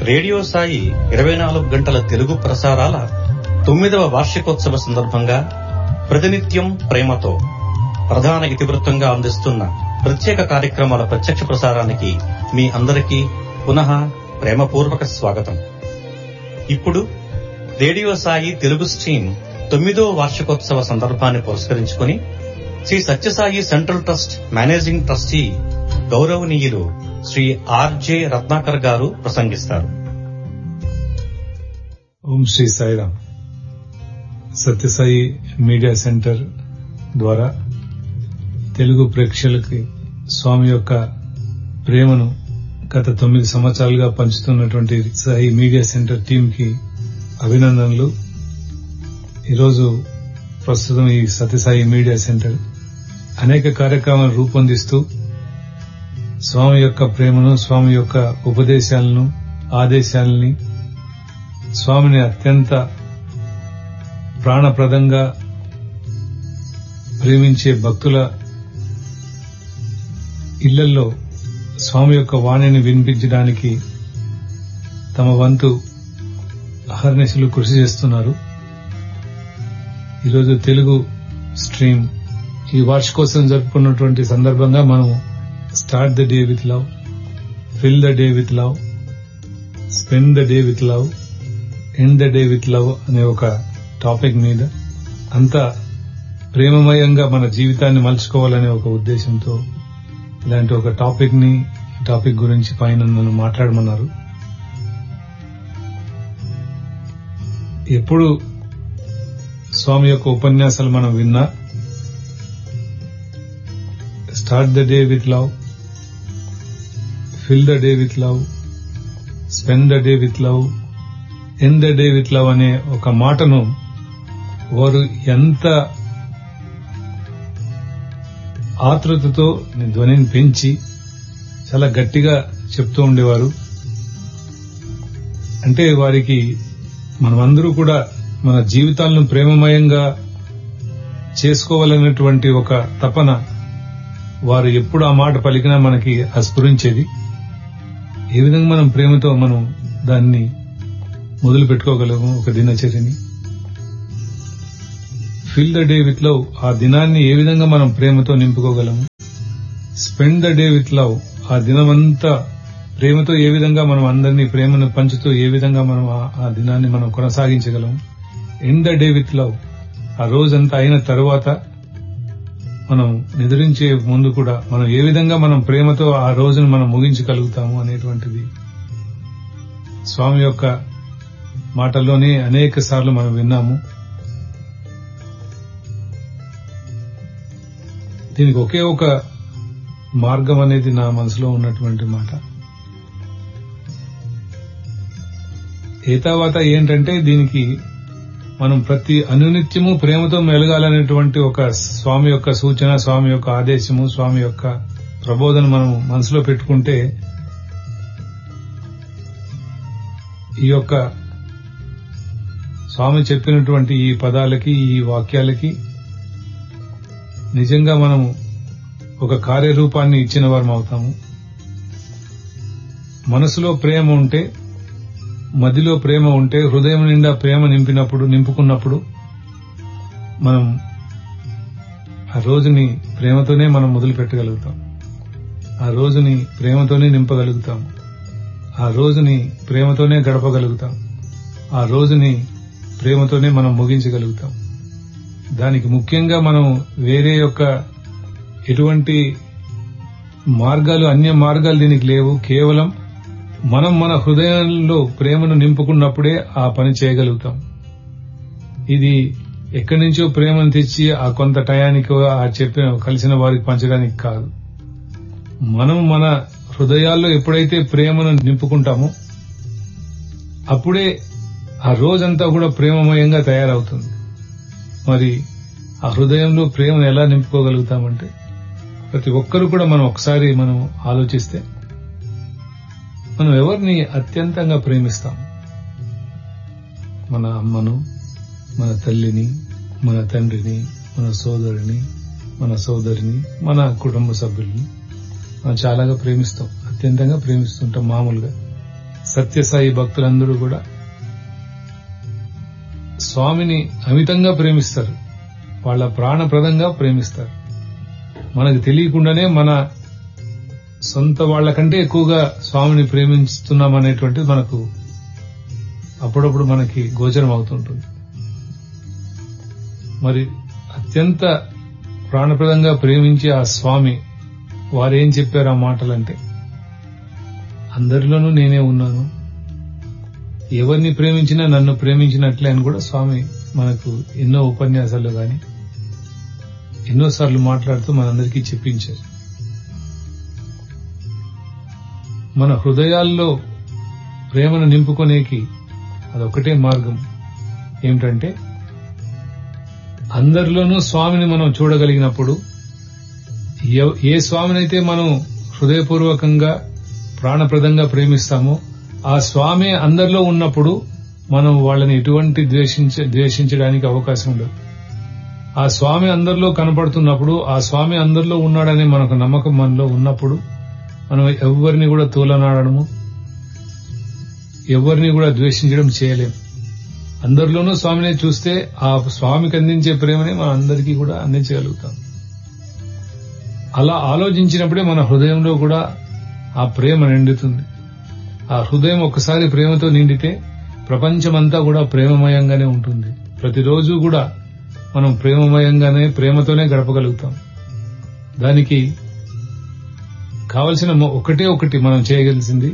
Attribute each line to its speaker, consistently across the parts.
Speaker 1: Radio Sai 24 గంటల తెలుగు ప్రసారాల 9వ వార్షికోత్సవ సందర్భంగా ప్రతినిత్యం ప్రేమతో ప్రధాన ఇతివృత్తంగా అందిస్తున్న ప్రత్యేక కార్యక్రమాల ప్రత్యక్ష ప్రసారానికి మీ అందరికీ పునః ప్రేమపూర్వక స్వాగతం. ఇప్పుడు రేడియో సాయి తెలుగు స్ట్రీమ్ 9వ వార్షికోత్సవ సందర్భాన్ని పురస్కరించుకుని Shri Sathya Sai central trust managing trustee గౌరవనీయులు శ్రీ ఆర్జే రత్నాకర్ గారు ప్రసంగిస్తారు.
Speaker 2: ఓం శ్రీ సాయిరామ్. సత్యసాయి మీడియా సెంటర్ ద్వారా తెలుగు ప్రేక్షకులకి స్వామి యొక్క ప్రేమను గత 9 సంవత్సరాలుగా పంచుతున్నటువంటి సాయి మీడియా సెంటర్ టీమ్ కి అభినందనలు. ఈరోజు ప్రస్తుతం ఈ సత్యసాయి మీడియా సెంటర్ అనేక కార్యక్రమాలు రూపొందిస్తూ స్వామి యొక్క ప్రేమను, స్వామి యొక్క ఉపదేశాలను, ఆదేశాలని, స్వామిని అత్యంత ప్రాణప్రదంగా ప్రేమించే భక్తుల ఇళ్లలో స్వామి యొక్క వాణిని వినిపించడానికి తమ వంతు అహర్నిశలు కృషి చేస్తున్నారు. ఈరోజు తెలుగు స్ట్రీమ్ ఈ వార్షికోత్సవం జరుపుకున్నటువంటి సందర్భంగా మనం start the day with love, fill the day with love, spend the day with love, end the day with love అనే ఒక టాపిక్ మీద అంతా ప్రేమమయంగా మన జీవితాన్ని మలుచుకోవాలనే ఒక ఉద్దేశంతో ఇలాంటి ఒక టాపిక్ గురించి పైన నన్ను మాట్లాడమన్నారు. ఎప్పుడు స్వామి యొక్క ఉపన్యాసాలు మనం విన్నా start the day with love, fill the day with love, spend the day with love, end the day with love అనే ఒక మాటను వారు ఎంత ఆతృతతో ధ్వనిని పెంచి చాలా గట్టిగా చెప్తూ ఉండేవారు. అంటే వారికి మనమందరూ కూడా మన జీవితాలను ప్రేమమయంగా చేసుకోవాలనేటువంటి ఒక తపన వారు ఎప్పుడు ఆ మాట పలికినా మనకి స్ఫురించేది. ఏ విధంగా మనం ప్రేమతో మనం దాన్ని మొదలు పెట్టుకోగలము ఒక దినచర్యని. Fill the day with love, ఆ దినాన్ని ఏ విధంగా మనం ప్రేమతో నింపుకోగలము. Spend the day with love, ఆ దినమంతా ప్రేమతో ఏ విధంగా మనం అందరినీ ప్రేమను పంచుతూ ఏ విధంగా మనం ఆ దినాన్ని మనం కొనసాగించగలము. End the day with love, ఆ రోజంతా అయిన తరువాత మనం నిద్రించే ముందు కూడా మనం ఏ విధంగా మనం ప్రేమతో ఆ రోజును మనం ముగించగలుగుతాము అనేటువంటిది స్వామి యొక్క మాటల్లోనే అనేక సార్లు మనం విన్నాము. దీనికి ఒకే ఒక మార్గం అనేది నా మనసులో ఉన్నటువంటి మాట. ఏతావాత ఏంటంటే దీనికి మనం ప్రతి అనునిత్యము ప్రేమతో మెలగాలనేటువంటి ఒక స్వామి యొక్క సూచన, స్వామి యొక్క ఆదేశము, స్వామి యొక్క ప్రబోధన మనం మనసులో పెట్టుకుంటే ఈ యొక్క స్వామి చెప్పినటువంటి ఈ పదాలకి, ఈ వాక్యాలకి నిజంగా మనము ఒక కార్యరూపాన్ని ఇచ్చిన వారం అవుతాము. మనసులో ప్రేమ ఉంటే, మదిలో ప్రేమ ఉంటే, హృదయం నిండా ప్రేమ నింపుకున్నప్పుడు మనం ఆ రోజుని ప్రేమతోనే మనం మొదలు పెట్టగలుగుతాం. ఆ రోజుని ప్రేమతోనే నింపగలుగుతాం. ఆ రోజుని ప్రేమతోనే గడపగలుగుతాం. ఆ రోజుని ప్రేమతోనే మనం ముగించగలుగుతాం. దానికి ముఖ్యంగా మనం వేరే యొక్క ఎటువంటి మార్గాలు, అన్య మార్గాలు దీనికి లేవు. కేవలం మనం మన హృదయంలో ప్రేమను నింపుకున్నప్పుడే ఆ పని చేయగలుగుతాం. ఇది ఎక్కడి నుంచో ప్రేమను తెచ్చి ఆ కొంత టయానికి ఆ చెప్పిన కలిసిన వారికి పంచడానికి కాదు. మనం మన హృదయాల్లో ఎప్పుడైతే ప్రేమను నింపుకుంటామో అప్పుడే ఆ రోజంతా కూడా ప్రేమమయంగా తయారవుతుంది. మరి ఆ హృదయంలో ప్రేమను ఎలా నింపుకోగలుగుతామంటే ప్రతి ఒక్కరూ కూడా మనం ఒకసారి మనం ఆలోచిస్తే మనం ఎవరిని అత్యంతంగా ప్రేమిస్తాం? మన అమ్మను, మన తల్లిని, మన తండ్రిని, మన సోదరుని, మన సోదరిని, మన కుటుంబ సభ్యుల్ని మనం చాలాగా ప్రేమిస్తాం, అత్యంతంగా ప్రేమిస్తుంటాం. మామూలుగా సత్యసాయి భక్తులందరూ కూడా స్వామిని అమితంగా ప్రేమిస్తారు, వాళ్ళ ప్రాణప్రదంగా ప్రేమిస్తారు. మనకు తెలియకుండానే మన సొంత వాళ్లకంటే ఎక్కువగా స్వామిని ప్రేమిస్తున్నాం అనేటువంటిది మనకు అప్పుడప్పుడు మనకి గోచరం అవుతుంటుంది. మరి అత్యంత ప్రాణప్రదంగా ప్రేమించి ఆ స్వామి వారేం చెప్పారు ఆ మాటలంటే, అందరిలోనూ నేనే ఉన్నాను, ఎవరిని ప్రేమించినా నన్ను ప్రేమించినట్లే అని కూడా స్వామి మనకు ఎన్నో ఉపన్యాసాల్లో గాని ఎన్నోసార్లు మాట్లాడుతూ మనందరికీ చెప్పించారు. మన హృదయాల్లో ప్రేమను నింపుకునేకి అదొక్కటే మార్గం. ఏమిటంటే అందరిలోనూ స్వామిని మనం చూడగలిగినప్పుడు, ఏ స్వామినైతే మనం హృదయపూర్వకంగా ప్రాణప్రదంగా ప్రేమిస్తామో ఆ స్వామి అందరిలో ఉన్నప్పుడు మనం వాళ్ళని ఎటువంటి ద్వేషించడానికి అవకాశం ఉండదు. ఆ స్వామి అందరిలో కనపడుతున్నప్పుడు, ఆ స్వామి అందరిలో ఉన్నాడనే మనకు నమ్మకం మనలో ఉన్నప్పుడు మనం ఎవరిని కూడా తోలనాడము, ఎవరిని కూడా ద్వేషించడం చేయలేం. అందరిలోనూ స్వామిని చూస్తే ఆ స్వామికి అందించే ప్రేమని మనం అందరికీ కూడా అందించగలుగుతాం. అలా ఆలోచించినప్పుడే మన హృదయంలో కూడా ఆ ప్రేమ నిండుతుంది. ఆ హృదయం ఒక్కసారి ప్రేమతో నిండితే ప్రపంచమంతా కూడా ప్రేమమయంగానే ఉంటుంది. ప్రతిరోజు కూడా మనం ప్రేమమయంగానే, ప్రేమతోనే గడపగలుగుతాం. దానికి కావలసిన ఒకటే ఒకటి మనం చేయగలిసింది,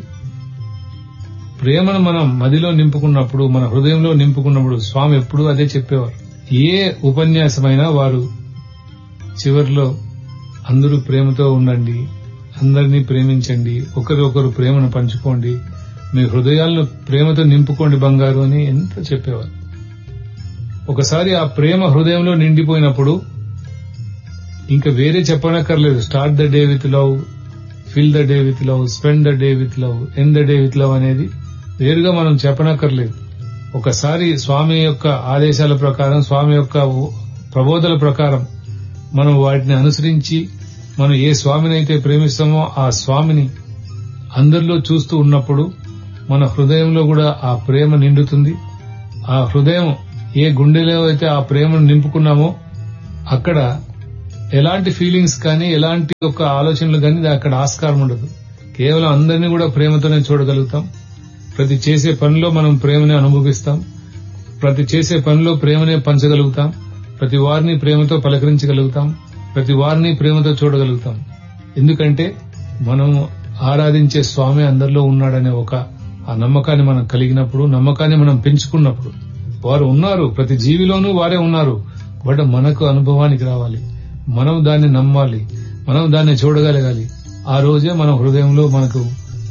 Speaker 2: ప్రేమను మనం మదిలో నింపుకున్నప్పుడు, మన హృదయంలో నింపుకున్నప్పుడు స్వామి ఎప్పుడూ అదే చెప్పేవారు. ఏ ఉపన్యాసమైనా వారు చివరిలో అందరూ ప్రేమతో ఉండండి, అందరినీ ప్రేమించండి, ఒకరికొకరు ప్రేమను పంచుకోండి, మీ హృదయాలను ప్రేమతో నింపుకోండి బంగారు అని ఎంత చెప్పేవారు. ఒకసారి ఆ ప్రేమ హృదయంలో నిండిపోయినప్పుడు ఇంకా వేరే చెప్పనక్కర్లేదు. Start the day with love, fill the day with love, spend the day with love, end the day with love అనేది వేరుగా మనం చెప్పనక్కర్లేదు. ఒకసారి స్వామి యొక్క ఆదేశాల ప్రకారం, స్వామి యొక్క ప్రబోధల ప్రకారం మనం వాటిని అనుసరించి మనం ఏ స్వామినైతే ప్రేమిస్తామో ఆ స్వామిని అందరిలో చూస్తూ ఉన్నప్పుడు మన హృదయంలో కూడా ఆ ప్రేమ నిండుతుంది. ఆ హృదయం ఏ గుండెలో అయితే ఆ ప్రేమను నింపుకున్నామో అక్కడ ఎలాంటి ఫీలింగ్స్ కానీ, ఎలాంటి ఒక ఆలోచనలు కానీ అక్కడ ఆస్కారం ఉండదు. కేవలం అందరినీ కూడా ప్రేమతోనే చూడగలుగుతాం. ప్రతి చేసే పనిలో మనం ప్రేమనే అనుభవిస్తాం. ప్రతి చేసే పనిలో ప్రేమనే పంచగలుగుతాం. ప్రతి వారిని ప్రేమతో పలకరించగలుగుతాం. ప్రతి వారిని ప్రేమతో చూడగలుగుతాం. ఎందుకంటే మనం ఆరాధించే స్వామి అందరిలో ఉన్నాడనే ఆ నమ్మకాన్ని మనం కలిగినప్పుడు, నమ్మకాన్ని మనం పెంచుకున్నప్పుడు, వారు ఉన్నారు, ప్రతి జీవిలోనూ వారే ఉన్నారు. బట్ మనకు అనుభవానికి రావాలి, మనం దాన్ని నమ్మాలి, మనం దాన్ని చూడగలగాలి. ఆ రోజే మన హృదయంలో మనకు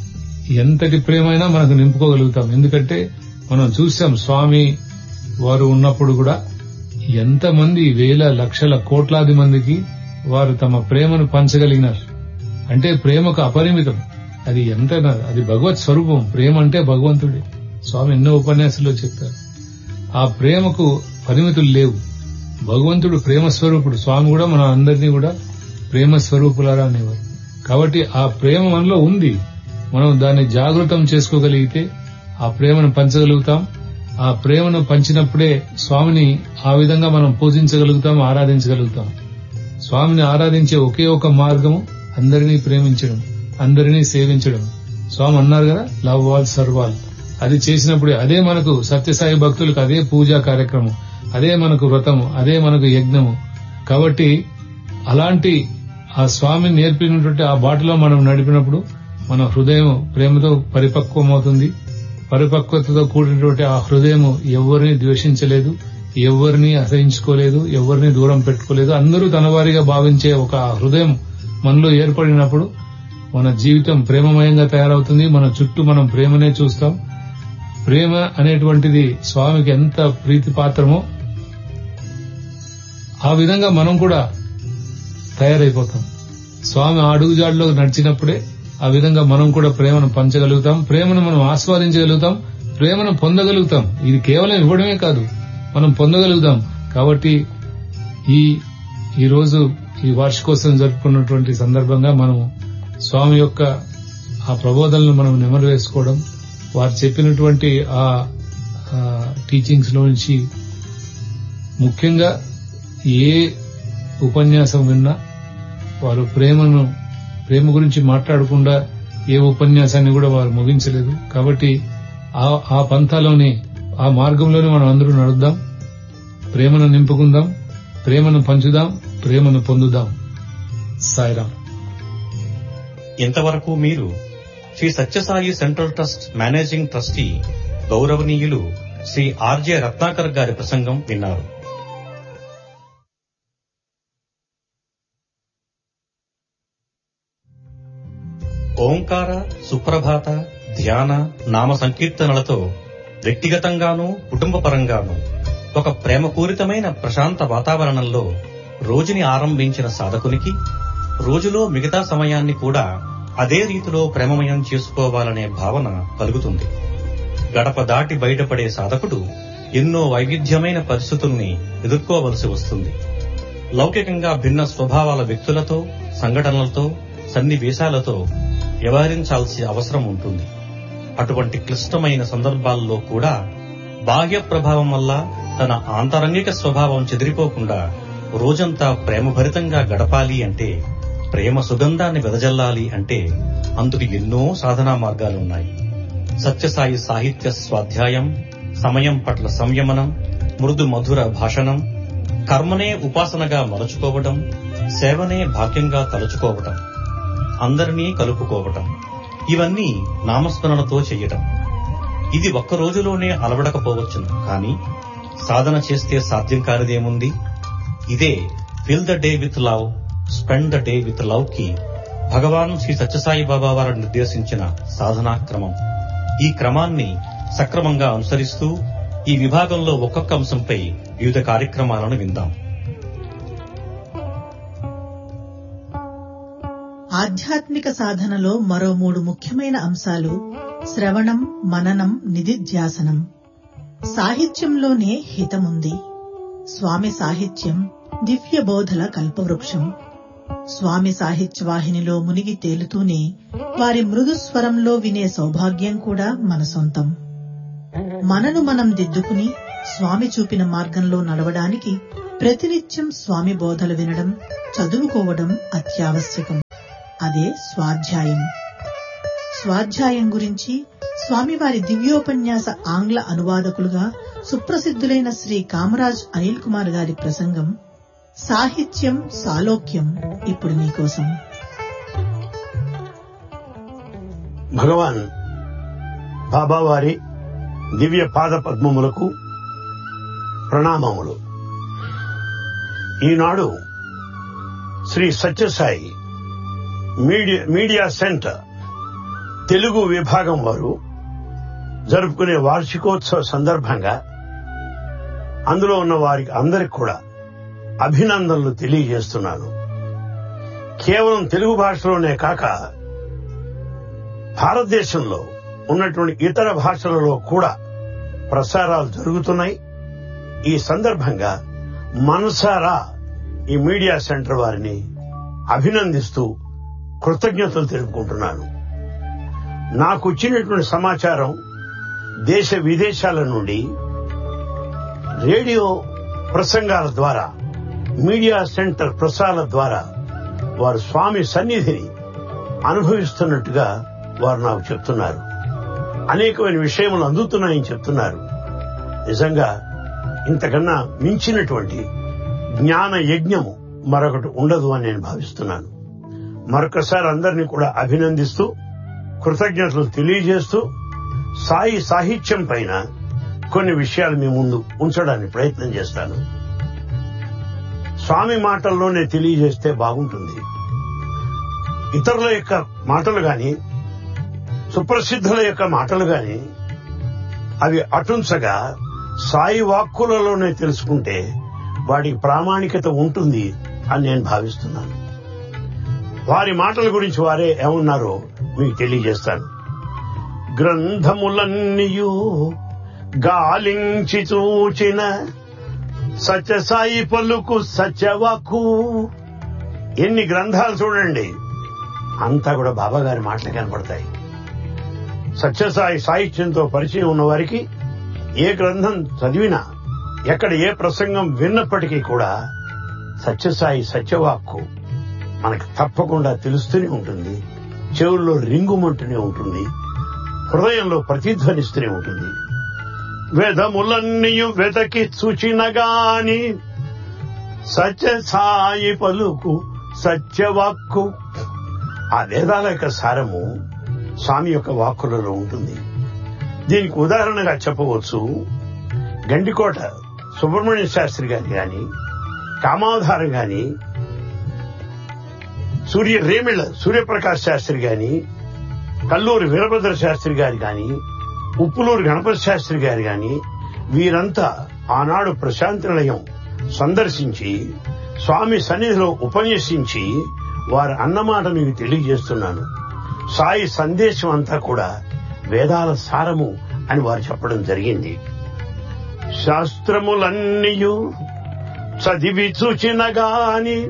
Speaker 2: ఎంతటి ప్రేమైనా మనకు నింపుకోగలుగుతాం. ఎందుకంటే మనం చూసాం స్వామి వారు ఉన్నప్పుడు కూడా ఎంతమంది వేల లక్షల కోట్లాది మందికి వారు తమ ప్రేమను పంచగలిగినారు. అంటే ప్రేమకు అపరిమితం. అది ఎంతైనా అది భగవత్ స్వరూపం. ప్రేమ అంటే భగవంతుడే. స్వామి ఎన్నో ఉపన్యాసాల్లో చెప్పారు. ఆ ప్రేమకు పరిమితులు లేవు. భగవంతుడు ప్రేమ స్వరూపుడు. స్వామి కూడా మన అందరినీ కూడా ప్రేమ స్వరూపులారా అనేవారు. కాబట్టి ఆ ప్రేమ మనలో ఉంది. మనం దాన్ని జాగృతం చేసుకోగలిగితే ఆ ప్రేమను పంచగలుగుతాం. ఆ ప్రేమను పంచినప్పుడే స్వామిని ఆ విధంగా మనం పూజించగలుగుతాం, ఆరాధించగలుగుతాం. స్వామిని ఆరాధించే ఒకే ఒక మార్గము అందరినీ ప్రేమించడం, అందరినీ సేవించడం. స్వామి అన్నారు కదా, లవ్ ఆల్ సర్వ్ ఆల్. అది చేసినప్పుడే అదే మనకు సత్యసాయి భక్తులకు అదే పూజా కార్యక్రమం, అదే మనకు వ్రతము, అదే మనకు యజ్ఞము. కాబట్టి అలాంటి ఆ స్వామిని నేర్పినటువంటి ఆ బాటలో మనం నడిపినప్పుడు మన హృదయం ప్రేమతో పరిపక్వమవుతుంది. పరిపక్వతతో కూడినటువంటి ఆ హృదయం ఎవరిని ద్వేషించలేదు, ఎవరిని అసహించుకోలేదు, ఎవరిని దూరం పెట్టుకోలేదు. అందరూ తన వారిగా భావించే ఒక హృదయం మనలో ఏర్పడినప్పుడు మన జీవితం ప్రేమమయంగా తయారవుతుంది. మన చుట్టూ మనం ప్రేమనే చూస్తాం. ప్రేమ అనేటువంటిది స్వామికి ఎంత ప్రీతిపాత్రమో ఆ విధంగా మనం కూడా తయారైపోతాం. స్వామి అడుగుజాడలో నడిచినప్పుడే ఆ విధంగా మనం కూడా ప్రేమను పంచగలుగుతాం, ప్రేమను మనం ఆస్వాదించగలుగుతాం, ప్రేమను పొందగలుగుతాం. ఇది కేవలం ఇవ్వడమే కాదు, మనం పొందగలుగుతాం. కాబట్టి ఈ రోజు ఈ వార్షికోత్సవం జరుపుకున్నటువంటి సందర్భంగా మనం స్వామి యొక్క ఆ ప్రబోధనలను మనం నెమరు వేసుకోవడం, వారు చెప్పినటువంటి ఆ టీచింగ్స్ లో నుంచి ముఖ్యంగా ఏ ఉపన్యాసం విన్నా వారు ప్రేమ గురించి మాట్లాడకుండా ఏ ఉపన్యాసాన్ని కూడా వారు ముగించలేదు. కాబట్టి ఆ పంథాలోనే ఆ మార్గంలోనే మనం అందరూ నడుద్దాం, ప్రేమను నింపుకుందాం, ప్రేమను పంచుదాం, ప్రేమను పొందుదాం. సాయిరాం.
Speaker 1: ఇంతవరకు మీరు Shri Sathya Sai central trust managing trustee గౌరవనీయులు శ్రీ ఆర్జే రత్నాకర్ గారి ప్రసంగం విన్నారు. ఓంకార, సుప్రభాత, ధ్యాన, నామ సంకీర్తనలతో వ్యక్తిగతంగానూ కుటుంబపరంగానూ ఒక ప్రేమపూరితమైన ప్రశాంత వాతావరణంలో రోజుని ఆరంభించిన సాధకునికి రోజులో మిగతా సమయాన్ని కూడా అదే రీతిలో ప్రేమమయం చేసుకోవాలనే భావన కలుగుతుంది. గడప దాటి బయటపడే సాధకుడు ఎన్నో వైవిధ్యమైన పరిస్థితుల్ని ఎదుర్కోవలసి వస్తుంది. లౌకికంగా భిన్న స్వభావాల వ్యక్తులతో, సంఘటనలతో, సన్నివేశాలతో వ్యవహరించాల్సిన అవసరం ఉంటుంది. అటువంటి క్లిష్టమైన సందర్భాల్లో కూడా బాహ్య ప్రభావం వల్ల తన ఆంతరంగిక స్వభావం చెదిరిపోకుండా రోజంతా ప్రేమభరితంగా గడపాలి అంటే, ప్రేమ సుగంధాన్ని వెదజల్లాలి అంటే అందుకు ఎన్నో సాధనా మార్గాలున్నాయి. సత్యసాయి సాహిత్య స్వాధ్యాయం, సమయం పట్ల సంయమనం, మృదు మధుర భాషణం, కర్మనే ఉపాసనగా మలుచుకోవటం, సేవనే భాగ్యంగా తలుచుకోవటం, అందరినీ కలుపుకోవటం, ఇవన్నీ నామస్మరణతో చెయ్యటం. ఇది ఒక్క రోజులోనే అలవడకపోవచ్చును, కానీ సాధన చేస్తే సాధ్యం కానిదేముంది? ఇదే fill the day with love, spend the day with love కి భగవాన్ శ్రీ సత్యసాయి బాబా వారు నిర్దేశించిన సాధనా క్రమం. ఈ క్రమాన్ని సక్రమంగా అనుసరిస్తూ ఈ విభాగంలో ఒక్కొక్క అంశంపై వివిధ కార్యక్రమాలను విందాం.
Speaker 3: ఆధ్యాత్మిక సాధనలో మరో 3 ముఖ్యమైన అంశాలు శ్రవణం, మననం, నిధిధ్యాసనం. సాహిత్యంలోనే హితముంది. స్వామి సాహిత్యం దివ్య బోధల కల్పవృక్షం. స్వామి సాహిత్యవాహినిలో మునిగి తేలుతూనే వారి మృదు స్వరంలో వినే సౌభాగ్యం కూడా మన సొంతం. మనను మనం దిద్దుకుని స్వామి చూపిన మార్గంలో నడవడానికి ప్రతినిత్యం స్వామి బోధలు వినడం, చదువుకోవడం అత్యావశ్యకం. అదే స్వాధ్యాయం. స్వాధ్యాయం గురించి స్వామివారి దివ్యోపన్యాస ఆంగ్ల అనువాదకులుగా సుప్రసిద్ధులైన శ్రీ కామరాజ్ అనిల్ కుమార్ గారి ప్రసంగం సాహిత్యం సాలోక్యం ఇప్పుడు మీకోసం.
Speaker 4: భగవాన్ బాబావారి దివ్య పాద పద్మములకు ప్రణామములు. ఈనాడు శ్రీ సత్యసాయి మీడియా సెంటర్ తెలుగు విభాగం వారు జరుపుకునే వార్షికోత్సవ సందర్భంగా అందులో ఉన్న వారికి అందరికి కూడా అభినందనలు తెలియజేస్తున్నాను. కేవలం తెలుగు భాషలోనే కాక భారతదేశంలో ఉన్నటువంటి ఇతర భాషలలో కూడా ప్రసారాలు జరుగుతున్నాయి. ఈ సందర్భంగా మనసారా ఈ మీడియా సెంటర్ వారిని అభినందిస్తూ కృతజ్ఞతలు తెలుపుకుంటున్నాను. నాకు వచ్చినటువంటి సమాచారం దేశ విదేశాల నుండి రేడియో ప్రసంగాల ద్వారా, మీడియా సెంటర్ ప్రసారాల ద్వారా వారు స్వామి సన్నిధిని అనుభవిస్తున్నట్టుగా వారు నాకు చెప్తున్నారు. అనేకమైన విషయములు అందుతున్నాయని చెప్తున్నారు. నిజంగా ఇంతకన్నా మించినటువంటి జ్ఞాన యజ్ఞము మరొకటి ఉండదు అని నేను భావిస్తున్నాను. మరొకసారి అందరినీ కూడా అభినందిస్తూ కృతజ్ఞతలు తెలియజేస్తూ సాయి సాహిత్యం పైన కొన్ని విషయాలు మీ ముందు ఉంచడానికి ప్రయత్నం చేస్తాను. స్వామి మాటల్లోనే తెలియజేస్తే బాగుంటుంది. ఇతరుల యొక్క మాటలు గాని, సుప్రసిద్ధుల యొక్క మాటలు గాని అవి అటుంచగా సాయి వాక్కులలోనే తెలుసుకుంటే వాటికి ప్రామాణికత ఉంటుంది అని నేను భావిస్తున్నాను. వారి మాటల గురించి వారే ఏమన్నారో మీకు తెలియజేస్తాను. గ్రంథములన్నీయు గాలించి చూచిన సత్యసాయి పలుకు సత్యవాక్కు. ఎన్ని గ్రంథాలు చూడండి, అంతా కూడా బాబా గారి మాటలు కనపడతాయి. సత్యసాయి సాహిత్యంతో పరిచయం ఉన్న వారికి ఏ గ్రంథం చదివినా, ఎక్కడ ఏ ప్రసంగం విన్నప్పటికీ కూడా సత్యసాయి సత్యవాక్కు మనకు తప్పకుండా తెలుస్తూనే ఉంటుంది, చెవుల్లో రింగుమంటూనే ఉంటుంది, హృదయంలో ప్రతిధ్వనిస్తూనే ఉంటుంది. వేదములన్నీయు వెతకి చూచినగాని సత్యసాయి పలుకు సత్యవాక్కు. ఆ వేదాల యొక్క సారము స్వామి యొక్క వాక్కులలో ఉంటుంది. దీనికి ఉదాహరణగా చెప్పవచ్చు, గండికోట సుబ్రహ్మణ్య శాస్త్రి గారి గాని, కామావధారం గాని, సూర్యప్రకాశ్ శాస్త్రి గాని, కల్లూరి వీరభద్ర శాస్త్రి గారి గాని, ఉప్పులూరు గణపతి శాస్త్రి గారి గాని, వీరంతా ఆనాడు ప్రశాంతి నిలయం సందర్శించి స్వామి సన్నిధిలో ఉపన్యసించి వారు అన్నమాట మీకు తెలియజేస్తున్నాను. సాయి సందేశం అంతా కూడా వేదాల సారము అని వారు చెప్పడం జరిగింది. శాస్త్రములన్నీయు చదివి చూచినగాని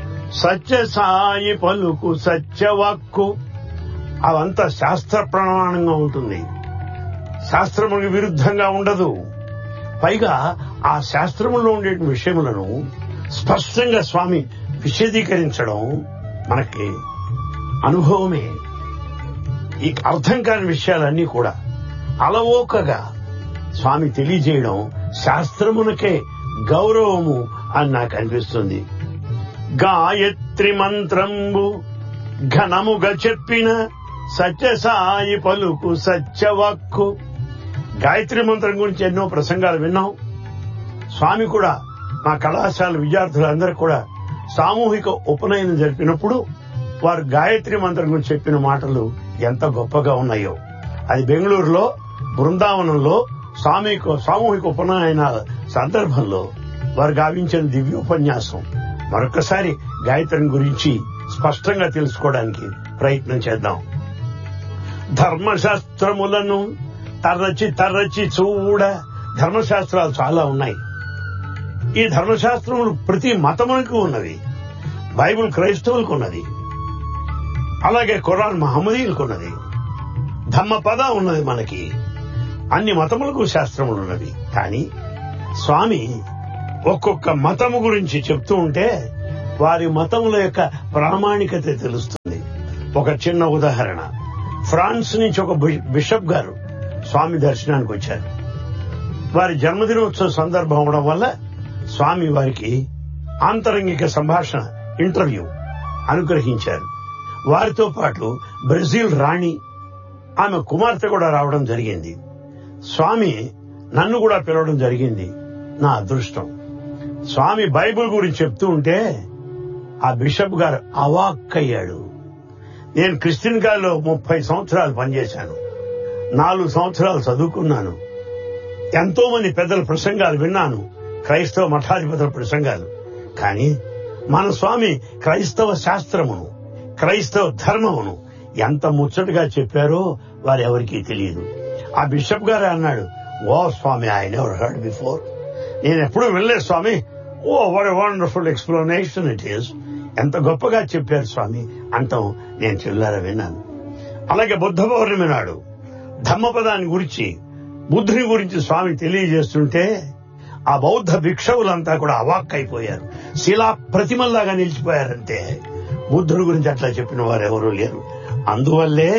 Speaker 4: సత్యసాయి పలుకు సత్యవాక్కు. అవంతా శాస్త్ర ప్రమాణంగా ఉంటుంది, శాస్త్రములకు విరుద్ధంగా ఉండదు. పైగా ఆ శాస్త్రములో ఉండే విషయములను స్పష్టంగా స్వామి విశదీకరించడం మనకి అనుభవమే. ఈ అర్థం కాని విషయాలన్నీ కూడా అలవోకగా స్వామి తెలియజేయడం శాస్త్రమునకే గౌరవము అని నాకు అనిపిస్తుంది. గాయత్రి మంత్రంబు ఘనముగా చెప్పిన సత్యసాయి పలుకు సత్యవాక్కు. గాయత్రి మంత్రం గురించి ఎన్నో ప్రసంగాలు విన్నాం. స్వామి కూడా మా కళాశాల విద్యార్థులందరూ కూడా సామూహిక ఉపనయనం జరిపినప్పుడు వారు గాయత్రి మంత్రం గురించి చెప్పిన మాటలు ఎంత గొప్పగా ఉన్నాయో. అది బెంగళూరులో బృందావనంలో సామూహిక ఉపనయనాల సందర్భంలో వారు గావించిన దివ్యోపన్యాసం. మరొకసారి గాయత్రి గురించి స్పష్టంగా తెలుసుకోవడానికి ప్రయత్నం చేద్దాం. ధర్మశాస్త్రములను తరచి చూడ. ధర్మశాస్త్రాలు చాలా ఉన్నాయి. ఈ ధర్మశాస్త్రములు ప్రతి మతములకు ఉన్నవి. బైబిల్ క్రైస్తవులకు ఉన్నది, అలాగే ఖురాన్ మహమ్మదీయులకు ఉన్నది, ధమ్మపద ఉన్నది. మనకి అన్ని మతములకు శాస్త్రములు ఉన్నవి. కానీ స్వామి ఒక్కొక్క మతము గురించి చెప్తూ ఉంటే వారి మతముల యొక్క ప్రామాణికత తెలుస్తుంది. ఒక చిన్న ఉదాహరణ, ఫ్రాన్స్ నుంచి ఒక బిషప్ గారు స్వామి దర్శనానికి వచ్చారు. వారి జన్మదినోత్సవ సందర్భం అవడం వల్ల స్వామి వారికి ఆంతరంగిక సంభాషణ ఇంటర్వ్యూ అనుగ్రహించారు. వారితో పాటు బ్రెజిల్ రాణి, ఆమె కుమార్తె కూడా రావడం జరిగింది. స్వామి నన్ను కూడా పిలవడం జరిగింది. నా అదృష్టం. స్వామి బైబిల్ గురించి చెప్తూ ఉంటే ఆ బిషప్ గారు అవాక్కయ్యాడు. నేను క్రిస్టియన్ గారిలో 30 సంవత్సరాలు పనిచేశాను, 4 సంవత్సరాలు చదువుకున్నాను, ఎంతో మంది పెద్దల ప్రసంగాలు విన్నాను, క్రైస్తవ మఠాధిపతుల ప్రసంగాలు. కానీ మన స్వామి క్రైస్తవ శాస్త్రమును, క్రైస్తవ ధర్మమును ఎంత ముచ్చటగా చెప్పారో వారెవరికీ తెలియదు. ఆ బిషప్ గారు అన్నాడు, ఓ స్వామి, ఐ నెవర్ హర్డ్ బిఫోర్. నేను ఎప్పుడూ వినలేదు స్వామి. ఓ what a wonderful explanation it is. ఎంత గొప్పగా చెప్పారు స్వామి అంటాం నేను చెల్లారా విన్నాను. అలాగే బుద్ధ పౌర్ణమి నాడు ధమ్మపదాన్ని గురించి, బుద్ధుని గురించి స్వామి తెలియజేస్తుంటే ఆ బౌద్ధ భిక్షవులంతా కూడా అవాక్కైపోయారు, శిలా ప్రతిమల్లాగా నిలిచిపోయారంటే. బుద్ధుని గురించి అట్లా చెప్పిన వారు ఎవరూ లేరు. అందువల్లే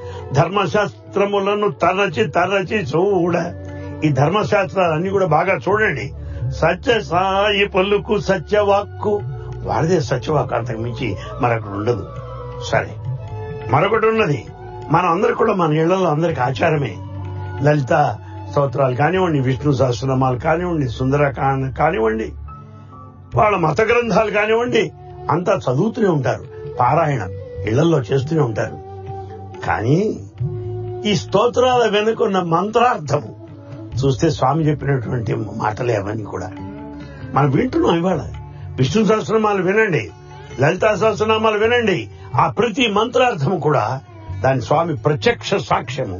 Speaker 4: ధర్మశాస్త్రములను తరచి చూడ. ఈ ధర్మశాస్త్రాలన్నీ కూడా బాగా చూడండి. సత్యసాయి పలుకు సత్యవాక్కు. వారిదే సత్యవాక్కు, అంతకు మించి మరొకటి ఉండదు. సరే, మరొకటి ఉన్నది. మనం అందరూ కూడా మన ఇళ్లలో అందరికి ఆచారమే లలిత స్తోత్రాలు కానివ్వండి, విష్ణు సహస్రనామాలు కానివ్వండి, సుందరకాండ కానివ్వండి, వాళ్ళ మత గ్రంథాలు కానివ్వండి, అంతా చదువుతూనే ఉంటారు, పారాయణం ఇళ్లలో చేస్తూనే ఉంటారు. కానీ ఈ స్తోత్రాల వెనుకున్న మంత్రార్థము చూస్తే స్వామి చెప్పినటువంటి మాటలే అవన్నీ కూడా మనం వింటున్నాం. ఇవాళ విష్ణు సహస్రనామాలు వినండి, లలితా సహస్రనామాలు వినండి, ఆ ప్రతి మంత్రార్థము కూడా దాని స్వామి ప్రత్యక్ష సాక్ష్యము,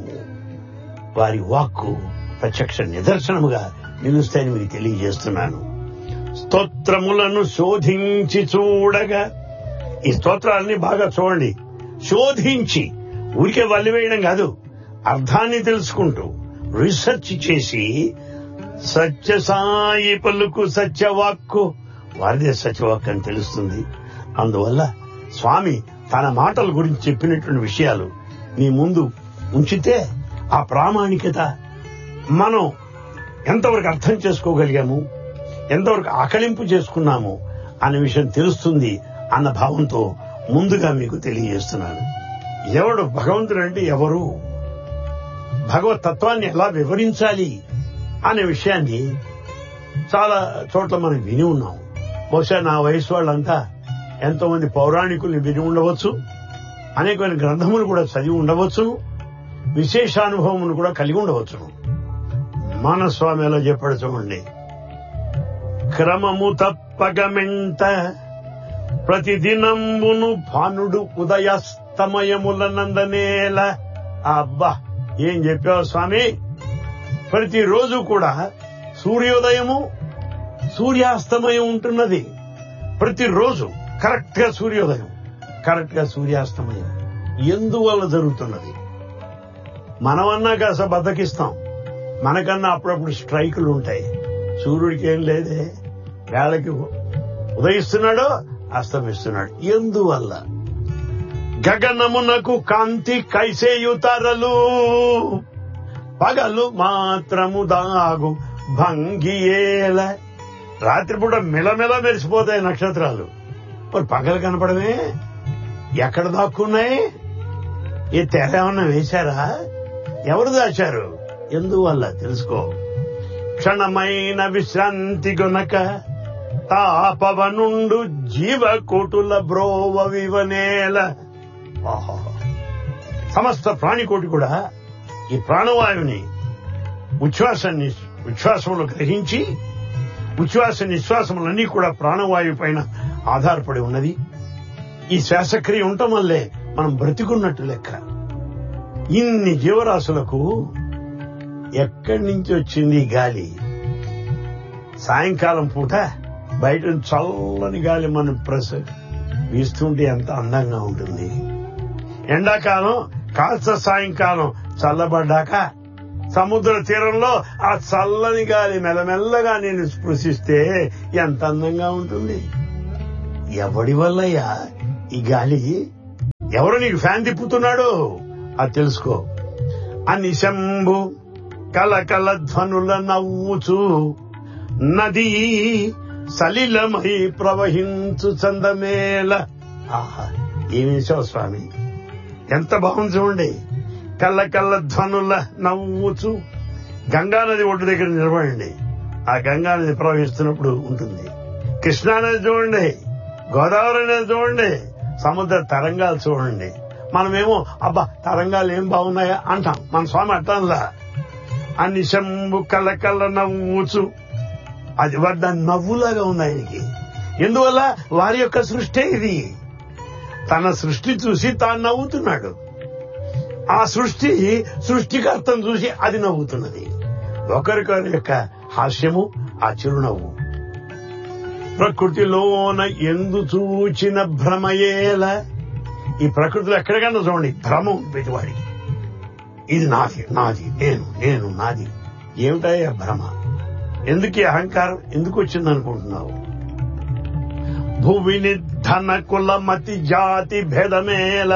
Speaker 4: వారి వాక్కు ప్రత్యక్ష నిదర్శనముగా నిలుస్తాయని మీకు తెలియజేస్తున్నాను. స్తోత్రములను శోధించి చూడగా. ఈ స్తోత్రాలని బాగా చూడండి, శోధించి, ఊరికే వల్లివేయడం కాదు, అర్థాన్ని తెలుసుకుంటూ రీసెర్చ్ చేసి సత్యసాయి పలుకు సత్యవాక్కు వారిదే సత్యవాక్కు అని తెలుస్తుంది. అందువల్ల స్వామి తన మాటల గురించి చెప్పినటువంటి విషయాలు మీ ముందు ఉంచితే ఆ ప్రామాణికత మనం ఎంతవరకు అర్థం చేసుకోగలిగాము, ఎంతవరకు ఆకలింపు చేసుకున్నాము అనే విషయం తెలుస్తుంది అన్న భావంతో ముందుగా మీకు తెలియజేస్తున్నాను. ఎవడు భగవంతుడు అంటే ఎవరు, భగవత్ తత్వాన్ని ఎలా వివరించాలి అనే విషయాన్ని చాలా చోట్ల మనం విని ఉన్నాం. బహుశా నా వయసు వాళ్ళంతా ఎంతో మంది పౌరాణికుల్ని విని ఉండవచ్చు, అనేకమైన గ్రంథములు కూడా చదివి ఉండవచ్చును, విశేషానుభవమును కూడా కలిగి ఉండవచ్చును. మన స్వామి ఎలా చెప్పాడు చూడండి. క్రమము తప్పగమెంత ప్రతిదినంబును భానుడు ఉదయాస్తమయముల నందనేల. అబ్బా ఏం చెప్పావు స్వామి. ప్రతిరోజు కూడా సూర్యోదయము సూర్యాస్తమయం ఉంటున్నది. ప్రతిరోజు కరెక్ట్ గా సూర్యోదయం, కరెక్ట్ గా సూర్యాస్తమయం ఎందువల్ల జరుగుతున్నది? మనమన్నా కాస్త బద్దకిస్తాం, మనకన్నా అప్పుడప్పుడు స్ట్రైకులు ఉంటాయి. సూర్యుడికి ఏం లేదే, వేళకి ఉదయిస్తున్నాడు అస్తమిస్తున్నాడు. ఎందువల్ల? గగనమునకు కాంతి కైసేయుతరలు పగలు మాత్రము దాగు భంగియేల. రాత్రిపూట మెలమెల మెరిసిపోతాయి నక్షత్రాలు, మరి పగలు కనపడమే ఎక్కడ దాక్కున్నాయి? ఈ తెర ఏమన్నా వేశారా? ఎవరు దాచారు? ఎందువల్ల తెలుసుకో. క్షణమైన విశ్రాంతి గొనక తాపవనుండు జీవకోటుల బ్రోవ వివనేల. సమస్త ప్రాణికోటి కూడా ఈ ప్రాణవాయువుని ఉచ్ఛ్వాసములు గ్రహించి ఉచ్ఛ్వాస నిశ్వాసములన్నీ కూడా ప్రాణవాయువు పైన ఆధారపడి ఉన్నది. ఈ శ్వాసక్రియ ఉండటం వల్లే మనం బ్రతికున్నట్టు లెక్క. ఇన్ని జీవరాశులకు ఎక్కడి నుంచి వచ్చింది గాలి? సాయంకాలం పూట బయట చల్లని గాలి మనం వీస్తుంటే ఎంత అందంగా ఉంటుంది. ఎండాకాలం కాస్త సాయంకాలం చల్లబడ్డాక సముద్ర తీరంలో ఆ చల్లని గాలి మెల్లమెల్లగా నేను స్పృశిస్తే ఎంత అందంగా ఉంటుంది. ఎవడి వల్లయ్యా ఈ గాలి? ఎవరు నీకు ఫ్యాన్ తిప్పుతున్నాడు అది తెలుసుకో. అని శంభు కలకల ధ్వనుల నవ్వుచు నది సలిలమై ప్రవహించు చందమేల. ఆహా ఏమేశావు స్వామి, ఎంత బాగుంది చూడండి. కళ్ళ ధ్వనుల నవ్వుచు. గంగానది ఒడ్డు దగ్గర నిలబడండి, ఆ గంగానది ప్రవహిస్తున్నప్పుడు ఉంటుంది. కృష్ణానది చూడండి, గోదావరి నది చూడండి, సముద్ర తరంగాలు చూడండి. మనమేమో అబ్బా తరంగాలు ఏం బాగున్నాయా అంటాం, మన స్వామి అట్టంలా. అన్ని శంభు కళ్ళ నవ్వుచు. అది దాని నవ్వులాగా ఉంది ఆయనకి. ఎందువల్ల? వారి యొక్క సృష్టి ఇది. తన సృష్టి చూసి తాను నవ్వుతున్నాడు. ఆ సృష్టికర్తను చూసి అది నవ్వుతున్నది. ఒకరికొకరి యొక్క హాస్యము ఆ చిరునవ్వు. ప్రకృతిలోన ఎందు చూచిన భ్రమయేల. ఈ ప్రకృతిలో ఎక్కడికన్నా చూడండి భ్రమం పెట్టువాడికి. ఇది నాది నాది నేను నాది. ఏమిటాయా భ్రమ? ఎందుకు అహంకారం ఎందుకు వచ్చింది అనుకుంటున్నావు? భువిని ధన కుల మతి జాతి భేదమేల.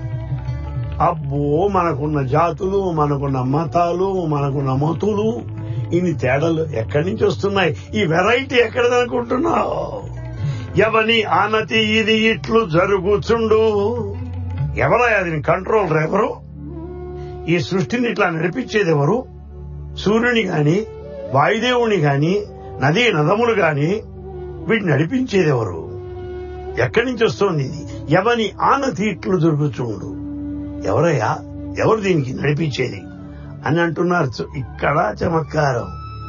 Speaker 4: అబ్బో మనకున్న జాతులు, మనకున్న మతాలు, మనకున్న మతులు, ఇన్ని తేడాలు ఎక్కడి నుంచి వస్తున్నాయి? ఈ వెరైటీ ఎక్కడదనుకుంటున్నావు? ఎవని ఆనతి ఇది ఇట్లు జరుగుచుండు. ఎవరా అది కంట్రోలర్? ఎవరు? ఈ సృష్టిని ఇట్లా నడిపించేది ఎవరు? సూర్యుని గాని, వాయుదేవుని గాని, నదీ నదములు గాని వీటిని నడిపించేది ఎవరు? ఎక్కడి నుంచి వస్తోంది ఇది? ఎవని ఆనతి ఇట్లు జరుగుచుండు. ఎవరయ్యా? ఎవరు దీనికి నడిపించేది అని అంటున్నారు. ఇక్కడ చమత్కారం.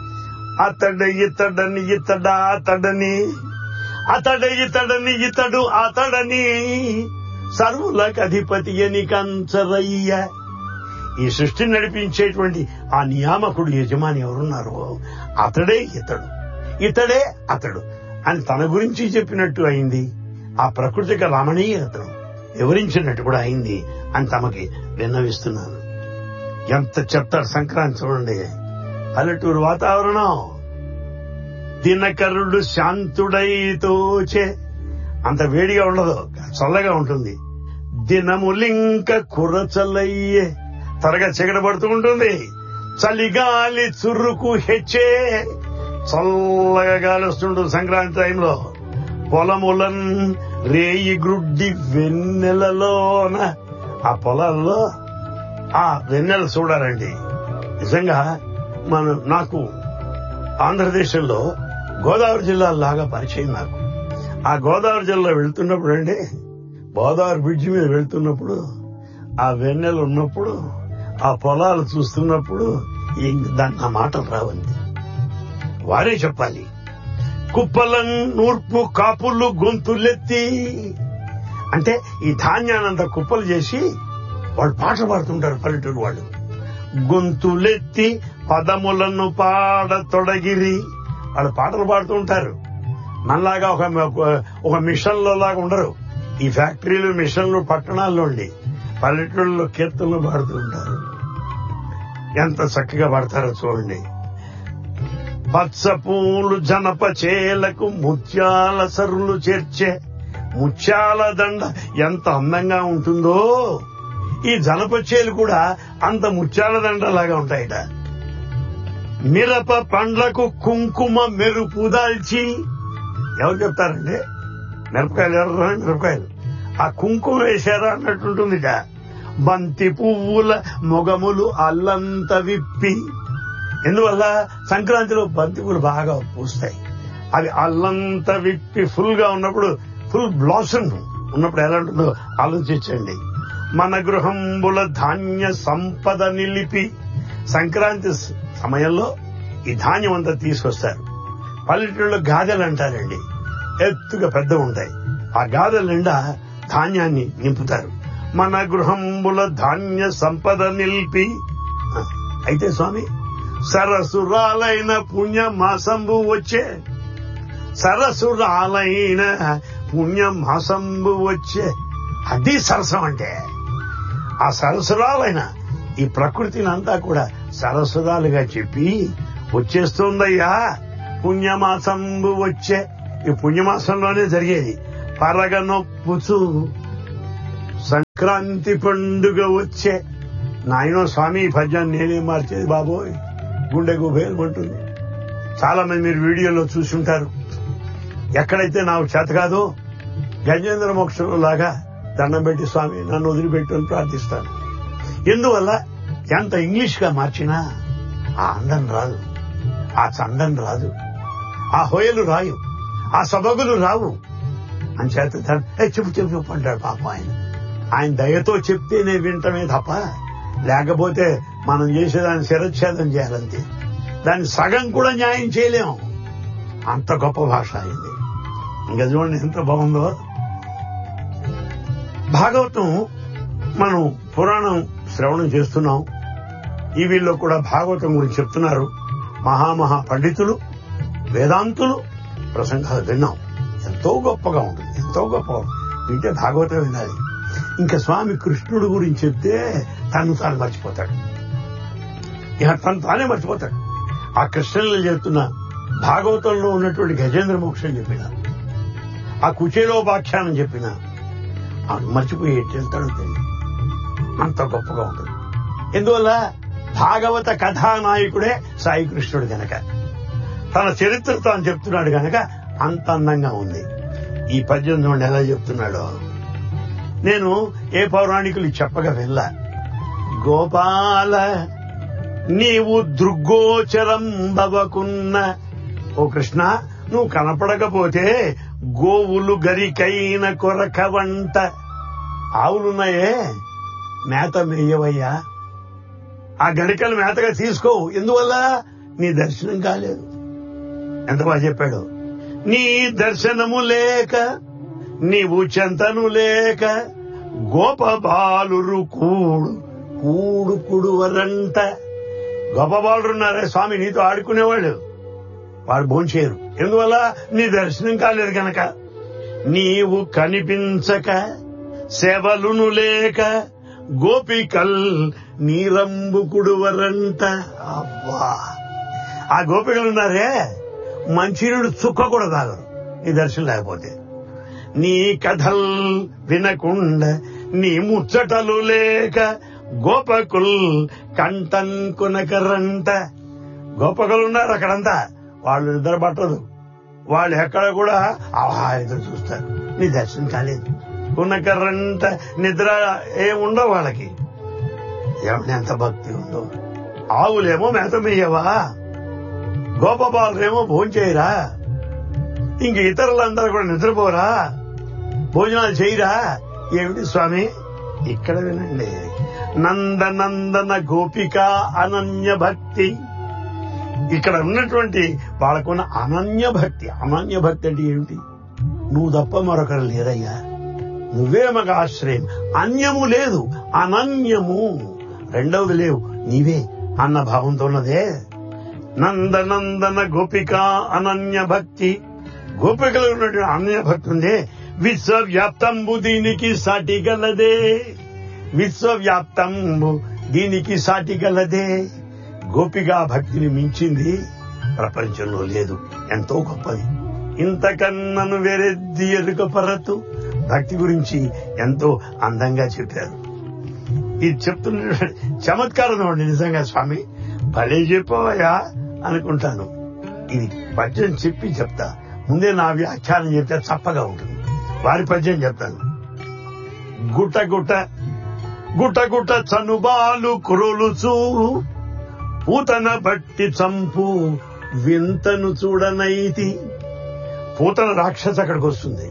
Speaker 4: ఇతడని ఇతడా అతడని, ఇతడని ఇతడు అతడని, సర్వులకు అధిపతి అని కంచరయ్య. ఈ సృష్టిని నడిపించేటువంటి ఆ నియామకుడు యజమాని ఎవరున్నారో అతడే ఇతడు, ఇతడే అతడు అని తన గురించి చెప్పినట్టు అయింది. ఆ ప్రకృతిక రమణీయతను వివరించినట్టు కూడా అయింది అని తమకి విన్నవిస్తున్నాను. ఎంత చెప్తాడు సంక్రాంతి చూడండి. పల్లెటూరు వాతావరణం. దినకరుడు శాంతుడైతోచే, అంత వేడిగా ఉండదు, చల్లగా ఉంటుంది. దినములింక కురచలయ్యే, త్వరగా చీకటి పడుతూ ఉంటుంది. చలిగాలి చురుకు హెచ్చే, చల్లగా గాలి వస్తుంటుంది సంక్రాంతి టైంలో. పొలములన్ రేయి గ్రుడ్డి వెన్నెలలోన, ఆ పొలాల్లో ఆ వెన్నెల చూడాలండి. నిజంగా నాకు ఆంధ్రదేశంలో గోదావరి జిల్లాలాగా పరిచయం నాకు. ఆ గోదావరి జిల్లా వెళ్తున్నప్పుడు అండి, గోదావరి బ్రిడ్జి మీద వెళ్తున్నప్పుడు, ఆ వెన్నెల ఉన్నప్పుడు, ఆ పొలాలు చూస్తున్నప్పుడు దాన్ని ఆ మాటలు రావండి, వారే చెప్పాలి. కుప్పలం నూర్పు కాపులు గొంతులెత్తి అంటే ఈ ధాన్యానంత కుప్పలు చేసి వాళ్ళు పాటలు పాడుతుంటారు పల్లెటూరు వాళ్ళు. గొంతులెత్తి పదములను పాడతొడగిరి, వాళ్ళు పాటలు పాడుతూ ఉంటారు. మనలాగా ఒక మిషన్లో లాగా ఉండరు. ఈ ఫ్యాక్టరీలు మిషన్లు పట్టణాల్లో ఉండి పల్లెటూళ్ళలో కీర్తనలు పాడుతూ ఉంటారు. ఎంత చక్కగా పాడతారో చూడండి. పచ్చ పూలు జనప చేలకు ముత్యాల సరులు చేర్చే, ముత్యాల దండ ఎంత అందంగా ఉంటుందో, ఈ జనప చేలు కూడా అంత ముత్యాల దండ లాగా ఉంటాయట. మిరప పండ్లకు కుంకుమ మెరుపు దాల్చి, ఎవరు చెప్తారండి? మిరపకాయలు ఎర్ర మిరపకాయలు, ఆ కుంకుమ వేశారా అన్నట్టుంటుందిట. బంతి పువ్వుల మొగములు అల్లంత విప్పి, ఎందువల్ల సంక్రాంతిలో బంతి పువ్వులు బాగా పూస్తాయి. అవి అల్లంత విప్పి ఫుల్ గా ఉన్నప్పుడు, ఫుల్ బ్లాసమ్ ఉన్నప్పుడు ఎలా ఉంటుందో ఆలోచించండి. మన గృహంబుల ధాన్య సంపద నిలిపి, సంక్రాంతి సమయంలో ఈ ధాన్యం అంతా తీసుకొస్తారు. పల్లెటూళ్ళలో గాదెలు అంటారండి, ఎత్తుగా పెద్ద ఉంటాయి. ఆ గాదెల నిండా ధాన్యాన్ని నింపుతారు. మన గృహంబుల ధాన్య సంపద నిలిపి. అయితే స్వామి, సరసురాలైన పుణ్యమాసంబు వచ్చే, సరసురాలైన పుణ్యమాసంబు వచ్చే, అది సరసం అంటే. ఆ సరసురాలైన ఈ ప్రకృతిని అంతా కూడా సరసురాలుగా చెప్పి వచ్చేస్తుందయ్యా పుణ్యమాసంబు వచ్చే. ఈ పుణ్యమాసంలోనే జరిగేది. పరగనొప్పుచు సంక్రాంతి పండుగ వచ్చే. నాయనో స్వామి, ఈ పద్యాన్ని నేనే మార్చేది బాబోయ్, గుండెకు భేలుమంటుంది. చాలా మంది మీరు వీడియోలో చూసుంటారు. ఎక్కడైతే నాకు చేత కాదో గజేంద్ర మోక్షంలో లాగా దండం పెట్టి స్వామి నన్ను వదిలిపెట్టు అని ప్రార్థిస్తాను. ఎందువల్ల ఎంత ఇంగ్లీష్ గా మార్చినా ఆ అందం రాదు, ఆ చందం రాదు, ఆ హోయలు రాయు, ఆ సబగులు రావు. అని చేత చెప్పు చెప్పు చెప్పు అంటాడు పాపం ఆయన. ఆయన దయతో చెప్తేనే వింటమే తప్ప, లేకపోతే మనం చేసేదాన్ని శిరచ్ఛేదం చేయాలంతే. దాన్ని సగం కూడా న్యాయం చేయలేము, అంత గొప్ప భాష అయింది. ఇంకా చూడండి ఎంత బాగుందో. భాగవతం మనం పురాణం శ్రవణం చేస్తున్నాం. ఈ వీళ్ళు కూడా భాగవతం గురించి చెప్తున్నారు. మహామహా పండితులు, వేదాంతులు ప్రసంగాలు విన్నాం. ఎంతో గొప్పగా ఉంటుంది, ఎంతో గొప్పగా వింటే భాగవతం వినాలి. ఇంకా స్వామి కృష్ణుడు గురించి చెప్తే తను తాను మర్చిపోతాడు, ఇక తను తానే మర్చిపోతాడు. ఆ కృష్ణులు చెప్తున్న భాగవతంలో ఉన్నటువంటి గజేంద్ర మోక్షం చెప్పిన, ఆ కుచేలోపాఖ్యానం చెప్పిన మర్చిపోయి వెళ్తాడో తెలియదు, అంత గొప్పగా ఉంటుంది. ఎందువల్ల భాగవత కథానాయకుడే సాయి కృష్ణుడు గనక, తన చరిత్ర తాను చెప్తున్నాడు గనక అంత అందంగా ఉంది. ఈ పద్యం చూడండి ఎలా చెప్తున్నాడో. నేను ఏ పౌరాణికులు చెప్పగా వెళ్ళా. గోపాల నీవు దృగ్గోచరం భవకున్న, ఓ కృష్ణ నువ్వు కనపడకపోతే గోవులు గరికైన కొరక వంట, ఆవులున్నాయే మేత మేయవయ్యా, ఆ గరికలు మేతగా తీసుకోవు. ఎందువల్ల నీ దర్శనం కాలేదు. ఎంత బాగా చెప్పాడు. నీ దర్శనము లేక నీవు చెంతను లేక గోపబాలురు కూడు కూడు కుడువరంట. గోపబాలురున్నారే స్వామి నీతో ఆడుకునేవాళ్ళు, వాడు భోంచేయరు. ఎందువల్ల నీ దర్శనం కాలేదు కనుక. నీవు కనిపించక సేవలును లేక గోపికల్ నీరంబు కుడువరంట. అబ్బా, ఆ గోపికలు ఉన్నారే మంచినీడు చుక్క కూడా తాగరు నీ దర్శనం లేకపోతే. నీ కథల్ వినకుండా నీ ముచ్చటలు లేక గోపకుల్ కంటన్ కొనకరంట. గోపకులు ఉన్నారు అక్కడంతా, వాళ్ళు నిద్ర పట్టదు, వాళ్ళు ఎక్కడ కూడా ఎదురు చూస్తారు. నీ దర్శనం కాలేదు కొనకరంట. నిద్ర ఏముండవు వాళ్ళకి. ఏమన్నా ఎంత భక్తి ఉందో. ఆవులేమో మేత మేయవా, గోపబాలురేమో భోంచేయరా, ఇంక ఇతరులందరూ కూడా నిద్రపోరా, భోజనాలు చేయరా. ఏమిటి స్వామి? ఇక్కడ వినండి. నందనందన గోపిక అనన్య భక్తి. ఇక్కడ ఉన్నటువంటి వాళ్ళకున్న అనన్య భక్తి. అనన్య భక్తి అంటే ఏమిటి? నువ్వు తప్ప మరొకరు లేరయ్యా, నువ్వే మాకు ఆశ్రయం, అన్యము లేదు, అనన్యము, రెండవది లేవు, నీవే అన్న భావంతో ఉన్నదే నందనందన గోపిక అనన్య భక్తి. గోపికలు ఉన్నటువంటి అనన్య భక్తి ఉందే. విశ్వవ్యాప్తంబు దీనికి సాటి గలదే. విశ్వవ్యాప్తంబు దీనికి సాటి గలదే. గోపికా భక్తిని మించింది ప్రపంచంలో లేదు, ఎంతో గొప్పది. ఇంతకన్నను వేరెద్ది ఎరుక పరతు. భక్తి గురించి ఎంతో అందంగా చెప్పారు. ఇది చెప్తున్న చమత్కారం చూడండి. నిజంగా స్వామి భలే చెప్పవయ్యా అనుకుంటాను. ఇది పద్యం చెప్పి చెప్తా, ముందే నా వ్యాఖ్యానం చెప్తే చప్పగా ఉంటుంది. వారి పద్యం చెప్తాను. గుట్ట గుట్ట గుట్ట గుట్ట చనుబాలు కురులుచూ పూతన బట్టి చంపు వింతను చూడనైతి. పూతన రాక్షస అక్కడికి వస్తుంది.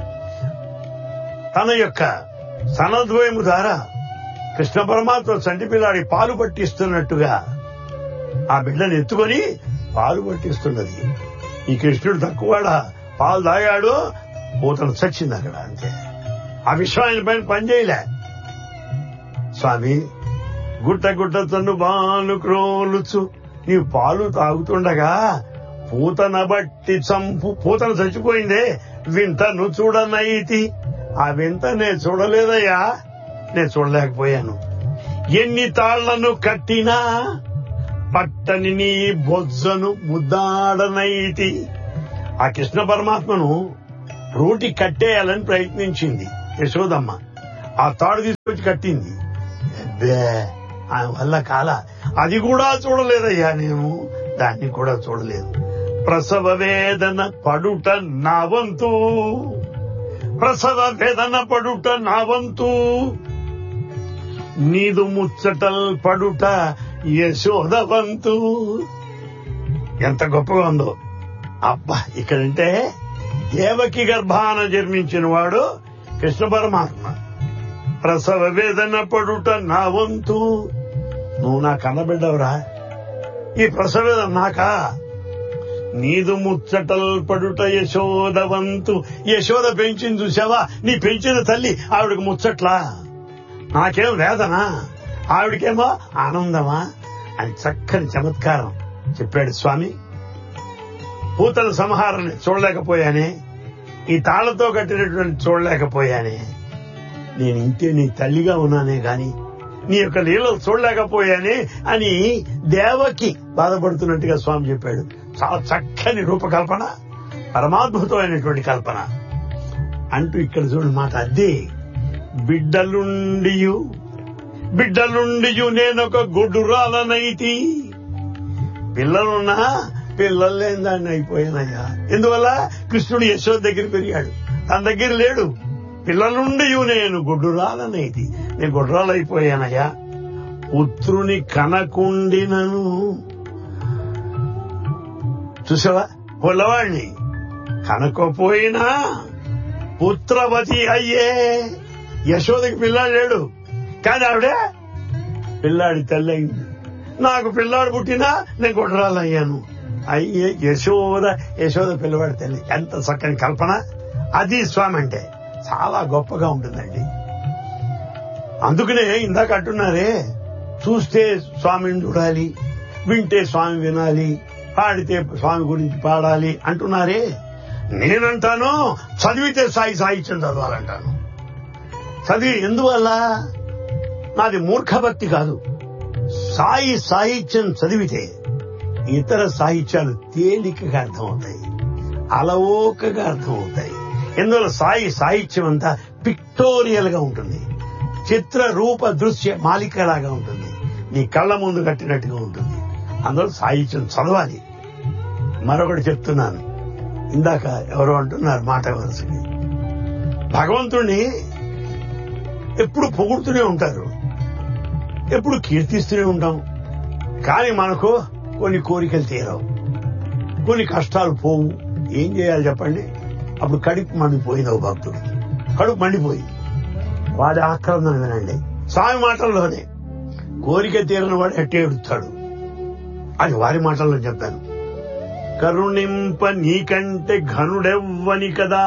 Speaker 4: తన యొక్క సనద్వయము ద్వారా కృష్ణ పరమాత్మ చంటి పిల్లాడి పాలు పట్టిస్తున్నట్టుగా ఆ బిడ్డను ఎత్తుకొని పాలు పట్టిస్తున్నది. ఈ కృష్ణుడు తక్కువడా, పాలు తాగాడు, పూతను చచ్చింది అక్కడ. అంతే. ఆ విషయం ఆయన పైన పనిచేయలే. స్వామి గుట్ట గుట్ట తను బాలు క్రోలుచు, నీవు పాలు తాగుతుండగా పూతన బట్టి చంపు. పూతన చచ్చిపోయిందే, వింతను చూడనైతి. ఆ వింత నేను చూడలేదయ్యా, నేను చూడలేకపోయాను. ఎన్ని తాళ్లను కట్టినా పట్టని నీ బొజ్జను ముద్దాడనైతి. ఆ కృష్ణ పరమాత్మను రోటి కట్టేయాలని ప్రయత్నించింది యశోదమ్మ. ఆ తాడు తీసుకొచ్చి కట్టింది. ఆయన వల్ల కాల. అది కూడా చూడలేదయ్యా, నేను దాన్ని కూడా చూడలేదు. ప్రసవ వేదన పడుట నా వంతు. ప్రసవ వేదన పడుట నా వంతు. నీదు ముచ్చటల్ పడుట యశోద వంతు. ఎంత గొప్పగా ఉందో. అబ్బా, ఇక్కడంటే దేవకి గర్భాన జన్మించిన వాడు కృష్ణ పరమాత్మ. ప్రసవ వేదన పడుట నా వంతు. నువ్వు నా కన్నబిడ్డవరా, ఈ ప్రసవ వేదన నాకా? నీదు ముచ్చటల్ పడుట యశోద వంతు. యశోద పెంచింది చూసావా, నీ పెంచిన తల్లి ఆవిడకి ముచ్చట్లా, నాకేం వేదనా, ఆవిడకేమో ఆనందమా అని చక్కని చమత్కారం చెప్పాడు స్వామి. పూతల సంహారాన్ని చూడలేకపోయానే, ఈ తాళ్లతో కట్టినటువంటి చూడలేకపోయానే, నేను ఇంతే నీ తల్లిగా ఉన్నానే గాని నీ యొక్క లీలలు చూడలేకపోయానే అని దేవకి బాధపడుతున్నట్టుగా స్వామి చెప్పాడు. చాలా చక్కని రూపకల్పన, పరమాద్భుతమైనటువంటి కల్పన అంటూ ఇక్కడ చూడండి మాట. అదే బిడ్డలుండియు నేనొక గొడ్డురాలనైతి. పిల్లలున్నా పిల్లలు లేని దాన్ని అయిపోయానయ్యా. ఎందువల్ల? కృష్ణుడు యశోద దగ్గర పెరిగాడు, తన దగ్గర లేడు. పిల్లలుండి నేను గొడ్డురాలనైతి, నేను గొడ్డురాలైపోయానయ్యా. పుత్రుని కనకుండినను. చూసావా, పొల్లవాడిని కనకపోయినా పుత్రవతి అయ్యే. యశోదకి పిల్లాడు లేడు, కానీ ఆవిడే పిల్లాడి తల్లి అయింది. నాకు పిల్లాడు పుట్టినా నేను గొడ్డురాలయ్యాను. అయ్యే యశోద పిల్లవాడి తల్లి. ఎంత చక్కని కల్పన. అది స్వామి అంటే చాలా గొప్పగా ఉంటుందండి. అందుకనే ఇందాక అంటున్నారే, చూస్తే స్వామిని చూడాలి, వింటే స్వామి వినాలి, పాడితే స్వామి గురించి పాడాలి అంటున్నారే. నేనంటాను చదివితే సాహిత్యం చదవాలంటాను. చదివి ఎందువల్ల? నాది మూర్ఖభక్తి కాదు. సాయి సాహిత్యం చదివితే ఇతర సాహిత్యాలు తేలికగా అర్థమవుతాయి, అలవోకగా అర్థమవుతాయి. ఎందువల్ల సాయి సాహిత్యం అంతా పిక్టోరియల్ గా ఉంటుంది, చిత్ర రూప దృశ్య మాలికలాగా ఉంటుంది, నీ కళ్ళ ముందు కట్టినట్టుగా ఉంటుంది. అందువల్ల సాహిత్యం చదవాలి. మరొకటి చెప్తున్నాను, ఇందాక ఎవరో అంటున్నారు మాట వరుసకి, భగవంతుణ్ణి ఎప్పుడు పొగుడుతూనే ఉంటారు, ఎప్పుడు కీర్తిస్తూనే ఉంటాం. కానీ మనకు కొన్ని కోరికలు తీరవు, కొన్ని కష్టాలు పోవు. ఏం చేయాలి చెప్పండి? అప్పుడు కడుపు మండిపోయింది భక్తుడికి, కడుపు మండిపోయి వాడి ఆక్రందన వినండి. స్వామి మాటల్లోనే కోరిక తీరని వాడు ఎట్టే ఎడుతాడు, అది వారి మాటల్లో చెప్పాను. కరుణింప నీకంటే ఘనుడెవ్వని కదా,